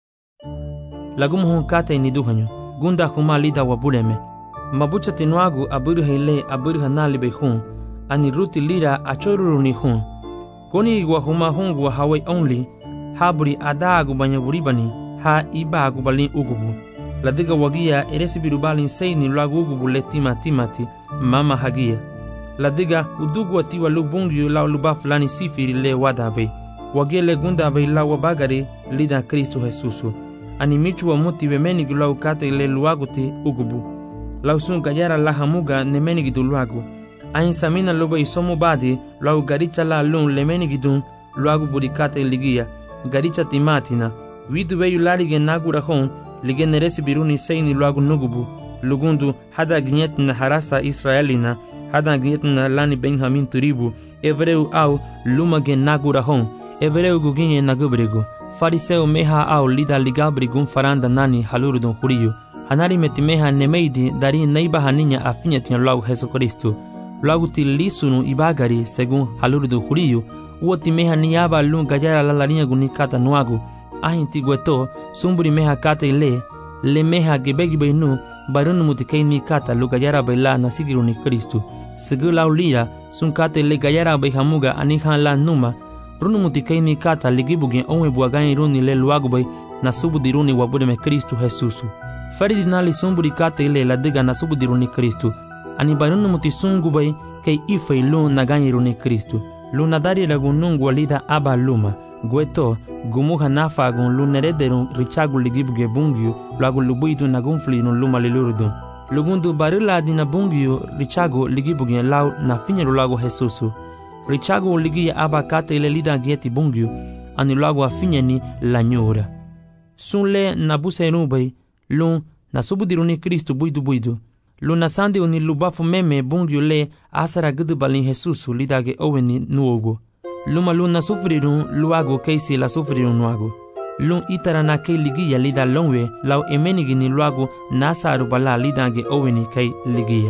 Lagumuhun kate ni duhanyo gunda huma lida wabureme mabucha tinuagu aburha ile aburha nalibe hun ani ruti lira achoruru ni hun koni wa huma hungu wa hawai only haburi adagu banyavuribani ha ibagu balin ugubu ladiga wagia eresibiru balin seini lagu ugubu le tima timati mama hagia ladiga udugu atiwa lubungi la luba fulani sifiri le wadabe wagia le gunda be la wabagari lida Cristo Jesusu ani michu wa muti wemenigi la ukate le luaguti ugubu la usunga yara la hamuga nemenigi du luagu ain samina loba isomu badi la ugaricha la lun lemenigi dun luagu burikate ligia garicha timatina widu weyu lalige nagura hon lige neresi biruni seini luagu nugubu lugundu hada gnyetna harasa Israelina hada gnyetna lani Benjamin turibu evreu au lumage nagura hon evreu guginye nagubrigu fariseo meha au lida ligabrigun faranda nani halurudun huriyo hanari metimeha nemeidi dari neiba haninya afinya tina luagu Jesucristo luagu tilisunu ibagari segun halurudun huriyo uoti meha niyaba lun gayara lalarinya gunikata nuagu ahinti gueto sumburi meha kata ile le meha gebegi beinu barunu mutikei ni kata lu gayara baila nasigiru ni Cristo segu laulira sun kata ile gayara bai hamuga anihan la numa runu mutikei ni kata ligibugin onwe buagani runi le luagu bai nasubudiruni wabureme Cristo Jesusu faridinali sumburi kata ile la diga nasubudiruni Cristo ani barunu mutisungu bai kei ifei lu nagani runi Cristo lu nadari lagunungu walida aba luma gueto gumuha nafa gun lunerederun richagu ligibuge bungyu lagu lubuidu nagunflinu luma lilurudun lugundu barila dina bungyu richagu ligibuge lau na finyeru lagu Jesusu richagu ligia aba kate ile lida gieti bungyu ani lagu afinyeni la nyura sunle nabuse bay lun nasubudiruni Cristo buidu buidu luna sandi uni lubafu meme bungyu le asara gudu balin Jesusu lidage oweni nuogo luma luna sufrirun luago keisi la sufrirun nuago lun itara na kei ligia lida longwe lau emenigi ni luago nasaru bala lidage oweni kei ligia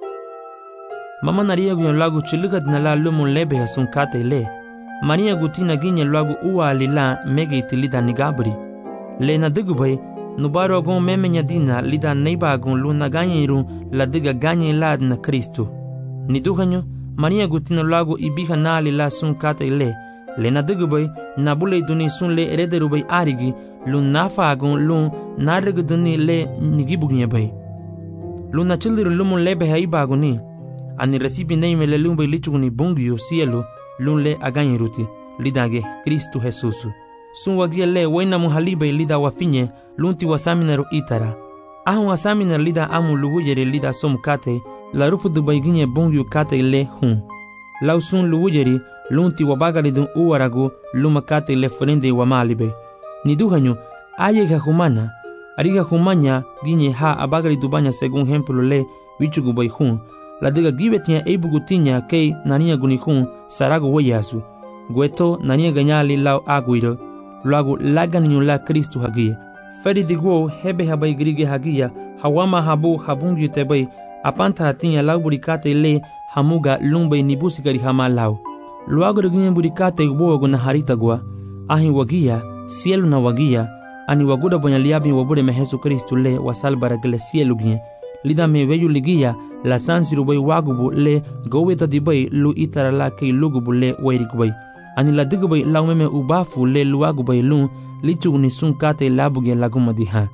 mama naria gu lagu chiligat na la lumun lebe hasun kate le maria gutina ginye lagu uwa lila mege itilida nigabri le na digubay nubaro gon memenya dina lida neiba gon luna ganyiru la diga ganye lad na Cristo ni duhanyo maria gutina lagu ibiha na lila sun kate le le na digubay na bule duni sun le erederubay arigi lun nafa gon lun narig duni le nigibugnye bay luna chiliru lumun lebe haiba goni ani recibi neime le lumbe lichuguni bungyo cielo lunle aganyiruti lidage Cristo Jesusu sun wagia le wena muhalibe lida wafinye lunti wasaminaru itara ahun wasamina lida amu luwujere lida somkate la rufu dubayginye bungyo kate le hun lausun luwujeri lunti wabagari dun uwaragu lumakate le frende wa malibe ni duhanyo aye humana Ariga humanya ginye ha abagari dubanya según ejemplo le wichugu bay hun. La diga gibetia eibugu tinya kei nania guni hun sarago weyasu. Gueto nania ganyali lau aguiro. Luagu laga ninyo la Kristu hagia. Feri diguo hebe habay grige hagia. Hawama habu habungi tebay. Apanta hatinya lau burikate le hamuga lumbay nibusigari hama lau. Luagu ginye burikate ubogo na harita gua. Ahi wagia, cielo na wagia. Ani waguda bonya liabi wabure me Jesu Kristu le wasalbara gele cielo ginye. Lida me veyu ligia la sansiru bay wagubu le goweta di bay lu itara la kei lugubu le wairiku bay. Ani la digu bay lau meme ubafu le luagu bay lun lichu ni sun kate labuge laguma di ha.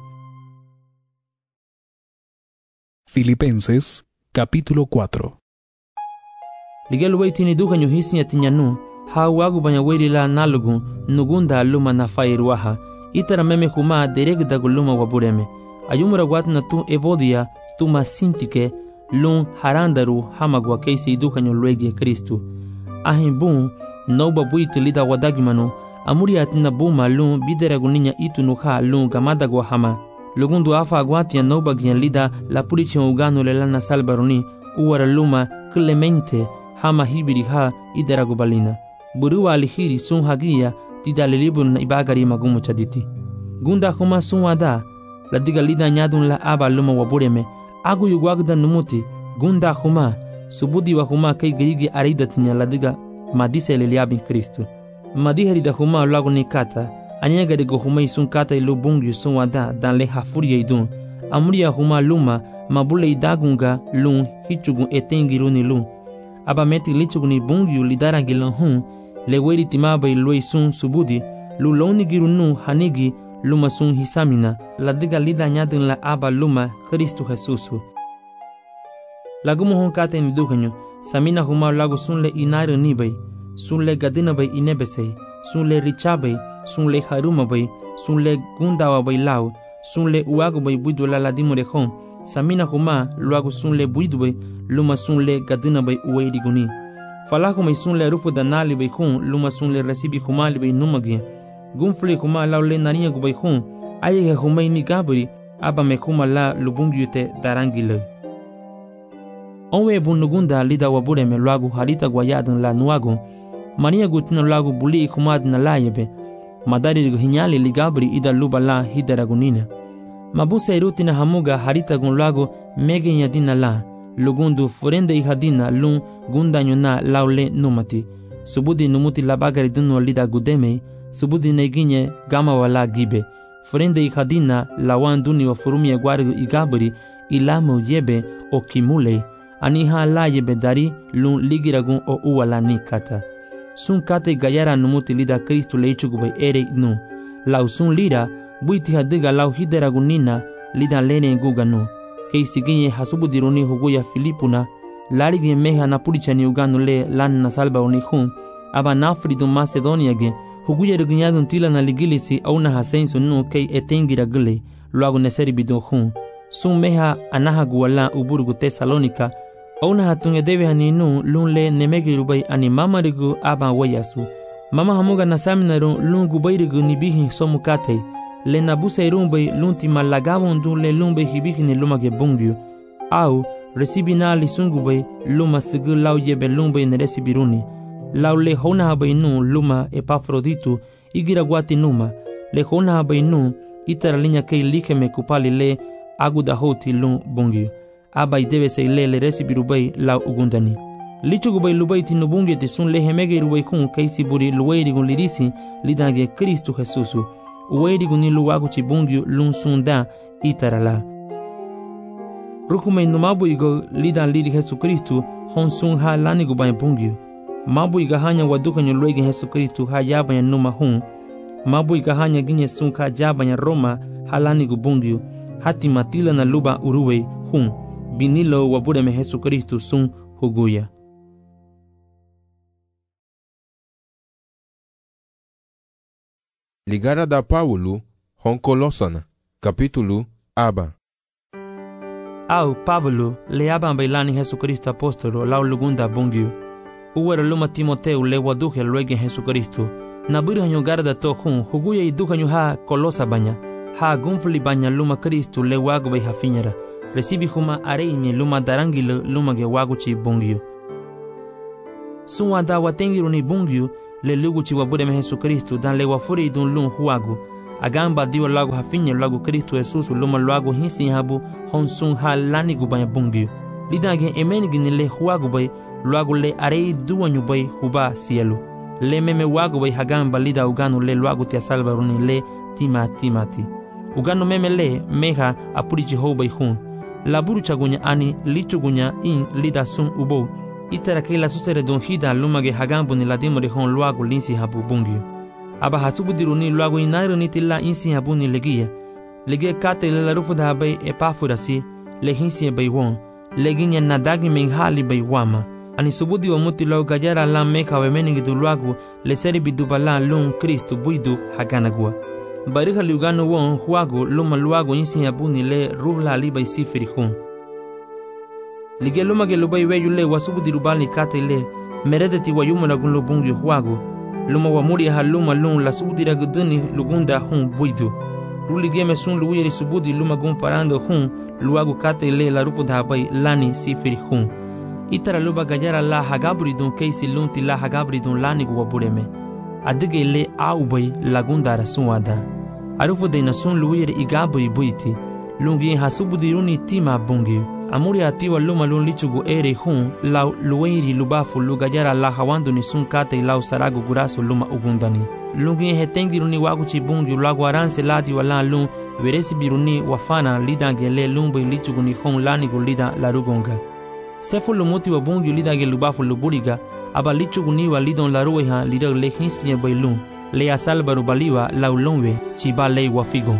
Filipenses capítulo cuatro.
Ligelu bay tini duka nyo hisinya tinyanu ha wagu banya wairi la nalugu nugunda luma na fairuaha. Itara meme kuma dereg dagu luma wabureme. Ayumura watna tu evodia tu masintike lun harandaru hamagwa keisi dukanyo luegi Kristu. Ahin bun noba buiti lida wadagimano amuri atina buma lun bideraguninha itu nuha lun gamadagwa hama. Lugundu afa agwatia noba gian lida la purichi ugano le lana salbaroni uwara luma clemente hama hibiri ha ideragubalina. Burua alihiri sun hagia tida lilibun ibagari magumu chaditi. Gunda kuma sun wada la diga lida nyadun la aba luma wabureme. Agu yugwagda numuti gunda huma subudi wa huma kay gigi arida tinya ladiga madise leliabin Kristu. Madiheri da huma lagu ni kata anyega de go huma isun kata ilu bungi sun wada dan le hafuria idun. Amuria huma luma mabule idagunga lun hichugun etengiruni lun. Aba meti lichuguni bungi lidarangilon hun le weri timaba ilu isun subudi lu loni girunu hanigi luma sun hisamina la diga lida nyadun la aba luma Kristu Jesusu. Lagumu hon kate ni dukanyo samina huma lagu sun le inare nibay sun le gadina bay inebesay sun le richabay sun le haruma bay sun le gundawa bay lau sun le uago bay buidu la ladimo de hon samina huma luagu sun le buidu bay luma sun le gadina bay uweiri guni. Falaku may sun le rufu danali bay hon luma sun le resibi huma li bay numagye. Gunfli kuma lau le nania gubay hun ayega humay ni gabri aba me kuma la lubungyute darangile. Onwe bunugunda lida wabure me luagu harita guayadan la nuagu mania gutina luagu buli kumad na layebe madari hinyali ligabri ida luba la hidaragunina. Mabusa irutina hamuga harita gun luagu mege nyadina la lugundu furende ihadina lun gundanyo na laule numati subudi numuti labagari dunu lida gudeme subudi neginye gama wala gibe frende ikadina lawan duni wa furumi ya gwarigu igabri ilamo yebe o kimule aniha la yebe dari lun ligiragun o uwala ni kata sun kate gayara numuti lida Kristu leichugubay ere nu lau sun lira buiti hadiga lau hideragunina lida lene guganu keisi ginye hasubudiruni huguya Filipuna larigi meha na purichani uganu le lan na salba unihun aba nafridu Macedonia ge huguya regunyadun tila na ligilisi au na hasensu nu kei etengira gule luagu neseri bidon hun sun meha anaha guwala uburgu Tesalonika au na hatunge debe haninu lun le nemegi rubai ani mama rigu aba wayasu mama hamuga na saminaru lun gubai rigu nibihi somukate le nabusa irumbai lun timalagavon dun le lumbai hibihi ni lumage bungyu au resibina li sungubai luma sigu lau yebe lumbai ne resibiruni lau le hona habai nu luma Epafroditu igira guati numa le hona habai nu itara linya kei likeme kupali le aguda hoti lun bungyu abai debe se le le resibirubai lau ugundani lichugubai lubai tinu bungyu te sun le hemege rubai kun kei siburi luweiri gun lirisi lidange Kristu Jesusu uweiri gun ni luwagu chi bungyu lun sunda itara la rukumei numabu igo lidan liri Jesu Kristu hon sun ha lani gubai bungyu mabu igahanya wadukanyo luegi Jesu Kristu ha yabanya numa hun mabu igahanya ginye sun ka jabanya Roma halani gubungyu hati matila na luba uruwe hun binilo wabudeme Jesu Kristu sun huguya.
Ligara da Paulo hon Kolosana capítulo aba.
Au Pablo le aban bailani Jesu Kristu apostolo lau lugunda bungyu uwera luma Timoteu le waduhe luegi Jesu Kristu na buri hanyo garda to hun huguya idukanyo ha Kolosa banya ha gunfli banya luma Kristu le wagu bay hafinyara. Recibi huma areime luma darangilo luma ge wagu chi bungyo. Sunwa da watengiru ni bungyo le lugu chi wabude me Jesu Kristu dan le wafuri dun lun huagu. Agamba diwa lagu hafinya lagu Kristu Jesus luma lagu hinsi habu hon sun ha lani gu banya bungyo. Lidage emenigi ni le huagu bay lagu le arei duwanyu bay huba sielu. Le meme wagu bay hagamba lida uganu le lagu tia salvaruni le tima timati. Uganu meme le meha apuri Jehova hun. Laburu chagunya ani lichugunya in lida sun ubo. Itara ke la susere don hida lumage hagambu ni ladimo de hon luagu linsi habu bungyo. Aba hasubu diruni luagu inairu ni tilla insi habu ni legia. Legia kate le la rufu da habay epafurasi le hinsi bay won. Leginya nadagi menghali bay wama. Ani subudi wa muti lau gajara la meka we meningi du luagu le seri bidubala lun Kristu buidu haganagua. Bariha liugano won huagu luma luagu insi habu ni le ruhla li bay sifiri hun. Lige luma ge lubai weyu le wasubu dirubali kate le meredeti wa yuma lagun lubungi huagu. Luma wa muri ha luma lun la subu diraguduni lugunda hun buidu. Rulige me sun luwiri subudi luma gun farando hun luagu kate le la rufu dhabai lani sifiri hun. Itara luba gajara la hagabri dun keisi lunti la hagabri dun lani gu wabureme. Adige le aubay lagunda rasuada. Arufu de na sun luwiri igabri buiti. Lungi ha subu diruni tima bungi. Amuri atiwa luma lun lichugu ere hun lau luweiri lubafu lugajara la hawandu ni sun kate lau saragu gurasu luma ugundani. Lungi hetengiruni wagu chibungi lagu aranse ladi wala lun veresi biruni wafana lida gele lumba lichugu ni hun lani gu lida larugonga. Sefu lumuti wa bungi lida ge lubafu luburiga aba lichugu ni wa lidon larueha lida le hinsiye bay lun le asalbaru baliwa lau lonwe chiba le wafigon.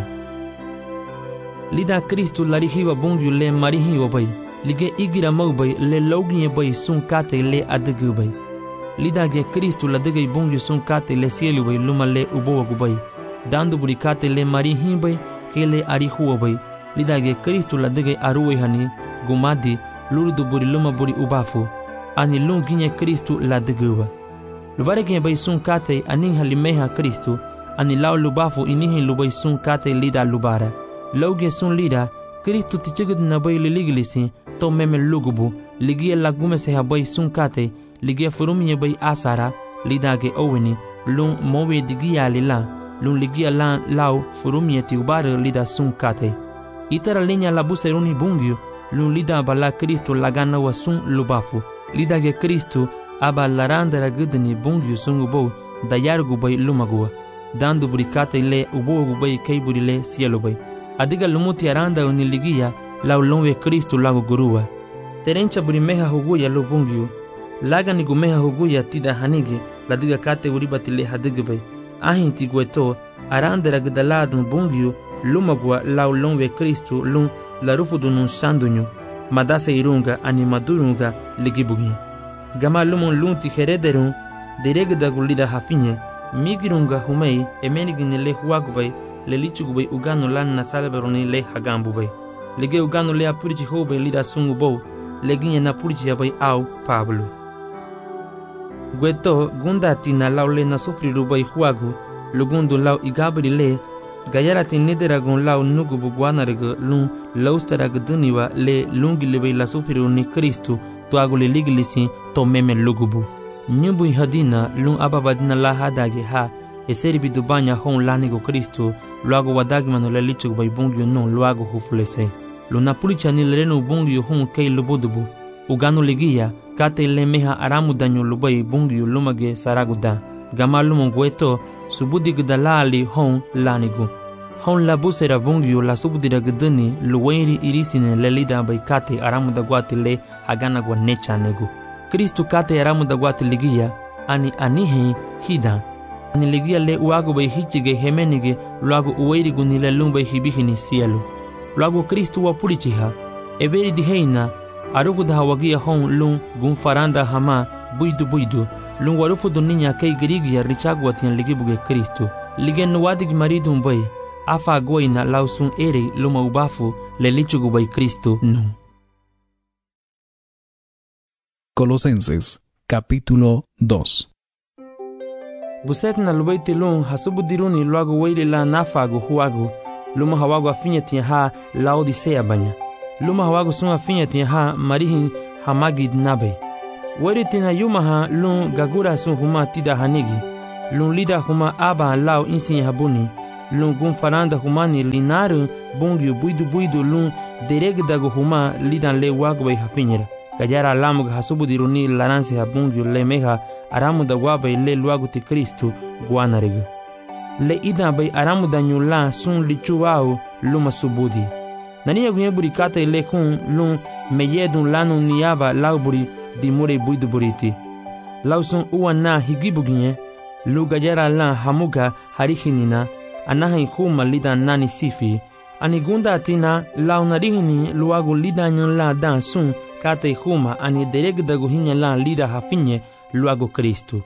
Lida Kristu larihiwa bungu le marihiwa bay. Lige igira maubay le loginye bay sun kate le adigu bay. Lida ge Kristu la digay bungu sun kate le sielu bay luma le ubowa gubay. Dandu buri kate le marihin bay ke le arihuwa bay. Lida ge Kristu la digay aruwe hani gumadi lurdu buri luma buri ubafu. Ani lunginye Kristu la diguwa. Lubarege bay sun kate aning halimeha Kristu. Ani lau lubafu inihin lubay sun kate lida lubara. Lauge sun lida, Kristu tichigid na bay liligilisi, to meme lugubu, ligia lagume se habay sun kate, ligia furumye bay asara, lidage oweni, lun mowe digia lila, lun ligia lan lau furumye ti ubare lida sun kate. Itara linya labu seruni bungyu, lun lida bala Kristu lagana wa sun lubafu, lidage Kristu aba larandara gudni bungyu sun ubo, dayargu bay lumagua, dandu burikate le ubo gubay kaiburi le sielo bay. Adiga lumuti aranda uniligia lau lonwe Kristu lagu gurua. Terencha burimeha huguya lubungyu. Laga ni gumeha huguya tida hanigi la diga kate uribati le hadigibay. Ahin tigueto aranda ragdaladun bungyu lumagua lau lonwe Kristu lun la rufudunun sandunyu. Madase irunga animadurunga ligibugi. Gama lumun lunti herederun diregda gulida hafinye. Migirunga humei emenigini le huagubay le lichugubay ugano lan na salberoni le hagambubay. Lege ugano le apuri Jehova lida sungubo, leginye na puri jabay au Pablo. Gweto gundati na lau le na sufrirubay huagu, lugundu lau igabri le, gayarati nederagun lau nugubu guanarga lun laustaragduniwa le lungi lebay la sufriruni Kristu tuagu le ligilisi to meme lugubu. Nyubu hadina lun ababadina la hadage ha, eseri bidubanya hon lanigo Kristu, luago wadagmano le lichug bay bungyo non luago hufulese. Luna pulicha ni lereno bungyo hon kei lubudubu. Ugano ligia, kate le meha aramu danyo lubay bungyo lumage saraguda. Gama lumon gueto, subudig dalali hon lanigo. Hon la busera bungyo la subudira gduni luwairi irisine le lida bay kate aramu da guati le hagana gwa necha nego. Kristu kate aramu da guati ligia, ani anihe hida. Ani ligia le uago bay hichige hemenige luago uwairigu ni le lumbay hibihini sielu. Luago Kristu wa pulichiha, eberi diheina, arufu da hawagia hon lun gun faranda hama buidu buidu, lun warufu duninya kei girigia richagu atian ligibuge Kristu. Ligen nuwadig maridu mbay, afa goina lausun ere luma ubafu le lichugu bay Kristu nu.
Colosenses, capítulo dos.
Buset na lubaiti lun hasubu diruni luago weili la nafagu huagu, luma hawago afinya tia ha Laodicea banya. Luma hawago sun afinya tia ha marihin hamagid nabe. Wari tina yuma ha lun gagura sun huma tida hanigi. Lun lida huma aba lao insin habuni. Lun gun faranda humani linaru bungyu buidu buidu lun dereg dago huma lidan le wagway hafinyera. Gajara lamug hasubu diruni laranse habungyu le meha aramu da wabay le luagu ti Kristu guanareg. Le ida bay aramu da nyula sun lichuau luma subudi. Nani yagunye buri kata le kun lun meyedun lanu niyaba lauburi di mure buidu buriti. Lausun uwa na higibuginye lu gajara la hamuga harihinina anahin huma lida nani sifi. Ani gunda atina lau narihini luagu lida nyon la dan sun kata huma ani dereg dagu hinya la lida hafinye luagu Kristu.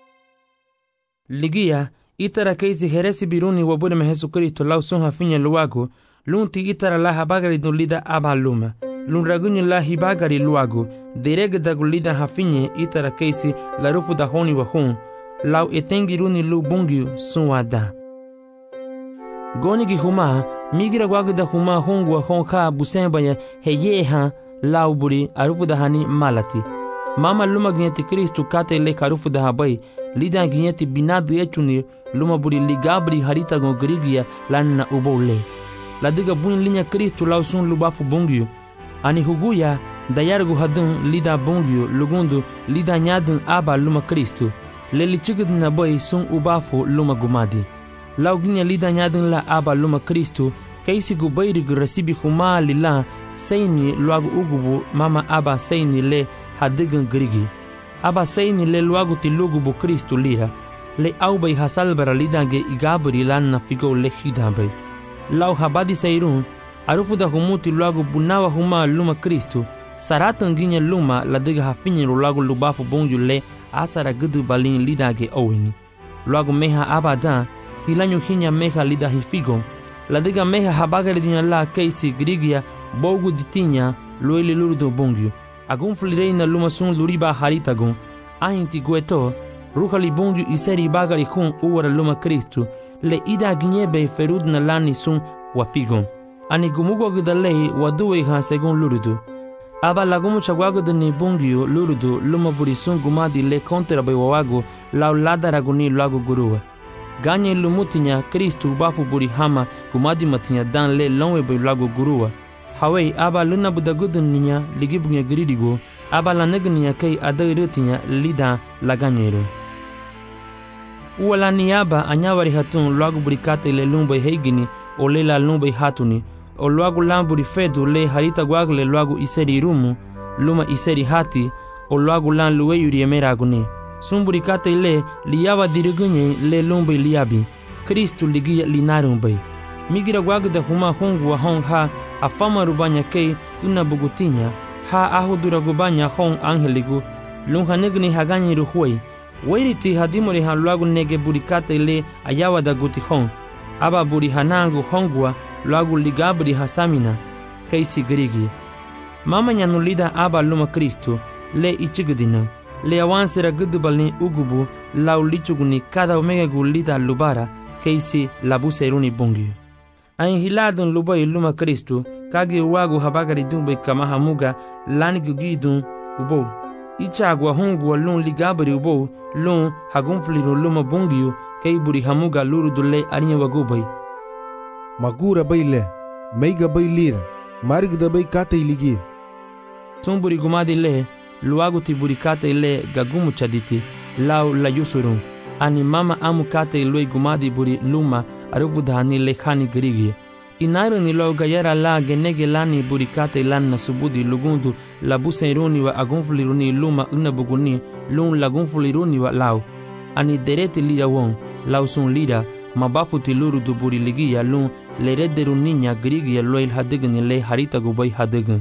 Ligia itara keisi heresi biruni wabure me Jesu Kristo lau sun hafinye luagu lunti itara la habagari dun lida aba luma. Lun ragunye la hibagari luagu dereg dagu lida hafinye itara keisi la rufu da honi wa hun lau etengiruni lu bungyu sun wada. Goni gi huma migira gwagu da huma hongwa honka busemba ya heyeha lauburi arufu da hani malati. Mama luma ginyeti Kristu kate le karufu da habai lida ginyeti binadu echuni luma buri ligabri harita gon grigia lanna ubole. Ladiga buin linya Kristu lausun lubafu bungyu. Ani huguya dayargu hadun lida bungyu lugundu lida nyadun aba luma Kristu. Leli chigid na boy sun ubafu luma gumadi. Lau ginya lida nyadun la aba luma Kristu kaisi gubairig rasibi huma lila seini luagu ugubu mama aba seini le hadigan grigi. Aba seini le luagu ti lugubu Kristu lira. Le aubay hasalbara lidange igabri lanna figo le hidambay. Lau habadi seirun arufu da humuti luagu bunawa huma luma Kristu saratan ginya luma ladiga hafinyi luagu lubafu bungyu le asara gudu balin lidange owini. Luagu meha abadan hilanyu hinya meha lida hifigo ladiga meha habagari dinya la keisi grigia bogu ditinya loili lurdo bungyu. Agun flireina luma sun luriba haritagun ahinti gueto ruhali bungyu iseri bagari hun uwara luma Kristu le ida ginyebe ferudna lani sun wafigon. Ani gumugo gidalei waduwe ha segun lurudu. Aba lagumu chagwago dani bungyu lurudu luma buri sun gumadi le kontera bay wawago lau ladaraguni lagu guruwa. Ganye lumutinya Kristu bafu buri hama gumadi matinya dan le longwe bay lagu guruwa. Hawai aba luna budagudun ninya ligibunya giridigo aba lanegninya kay adayirutinya lida laganyero. Uwala niyaba anyawari hatun lagu buri kate le lumbay heigini o le la lumbay hatuni o luagu lamburi fedu le harita gwagle luagu iseri rumu luma iseri hati o luagu lan luweyuri emeraguni. Sumburi kate le liyawa dirigunye le lumbay liyabi Kristu ligia linarumbay. Migira gwagu da huma hongu wa hong ha afama rubanya kei una bugutinya ha ahudura gubanya hong angeligu lunha negni haganyi ruhuay wairiti hadimori ha luagu nege burikate le ayawa da guti hong aba buri hanangu hongwa luagu ligabri hasamina keisi grigi. Mama nyanulida aba luma Kristu le ichigdina le awansera gudubalni ugubu lau lichuguni kada omega gulida lubara keisi labuseruni bungi. Ain hiladun lubay luma Kristu kagi wagu habagari dumbe kama hamuga lani gugidun ubo. Ichagwa hongwa lun ligabri ubo lun hagunfliru luma bungiyu kay buri hamuga luru dule arinya wagubay.
Magura bayle, meiga baylira, marigda bay kate iligi.
Tumburi gumadi le, luagu ti buri kate le gagumu chaditi, lau la yusurun. Ani mama amu kate ilui gumadi buri luma aruvudhani le khani grigi. Inaru ni lo gayara la genege lani buri kate lanna subudi lugundu la buseiruni wa agunfliruni luma unabuguni lun lagunfliruni wa lau. Ani dereti lira won, lau sun lira, mabafu tiluru du buri ligiya lun le redderu ninya grigiya loil hadigni le harita gubay hadign.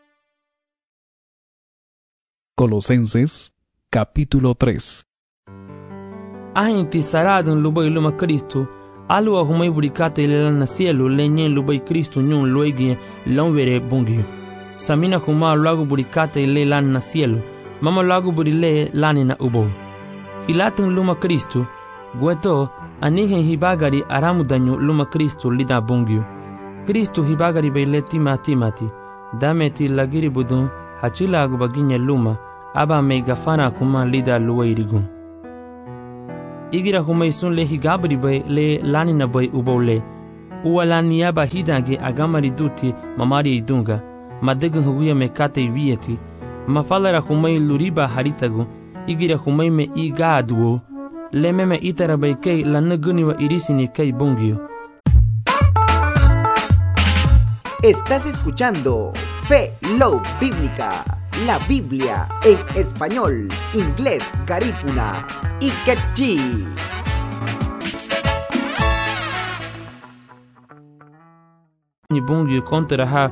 Colosenses capítulo tres.
Ahinti saradun lubay luma Kristu alwa humay burikate le lana cielo le nyen lubay Kristu nyun loigi lonvere bungi. Samina kuma lagu burikate le lana cielo mama lagu buri le lanina ubo. Hilatun luma Kristu gueto anihen hibagari aramudanyu luma Kristu lida bungi. Kristu hibagari baile tima timati. Dame ti lagiri budun hachila agubaginya luma. Aba me gafana kuma lida luwairigun. Igira humay sun le higabri bay le lanina bay ubole. Uwa lani aba hidange agamari duti mamari idunga. Madegun huguya me kate vieti. Mafalara humay luriba haritagu. Igira humay me igaduo. Le meme itara bay kei lanaguniwa irisini kei bungio.
Estás escuchando Fe Love Bíblica, la Biblia en español, inglés, garífuna y quechí.
Ni bungio kontra ha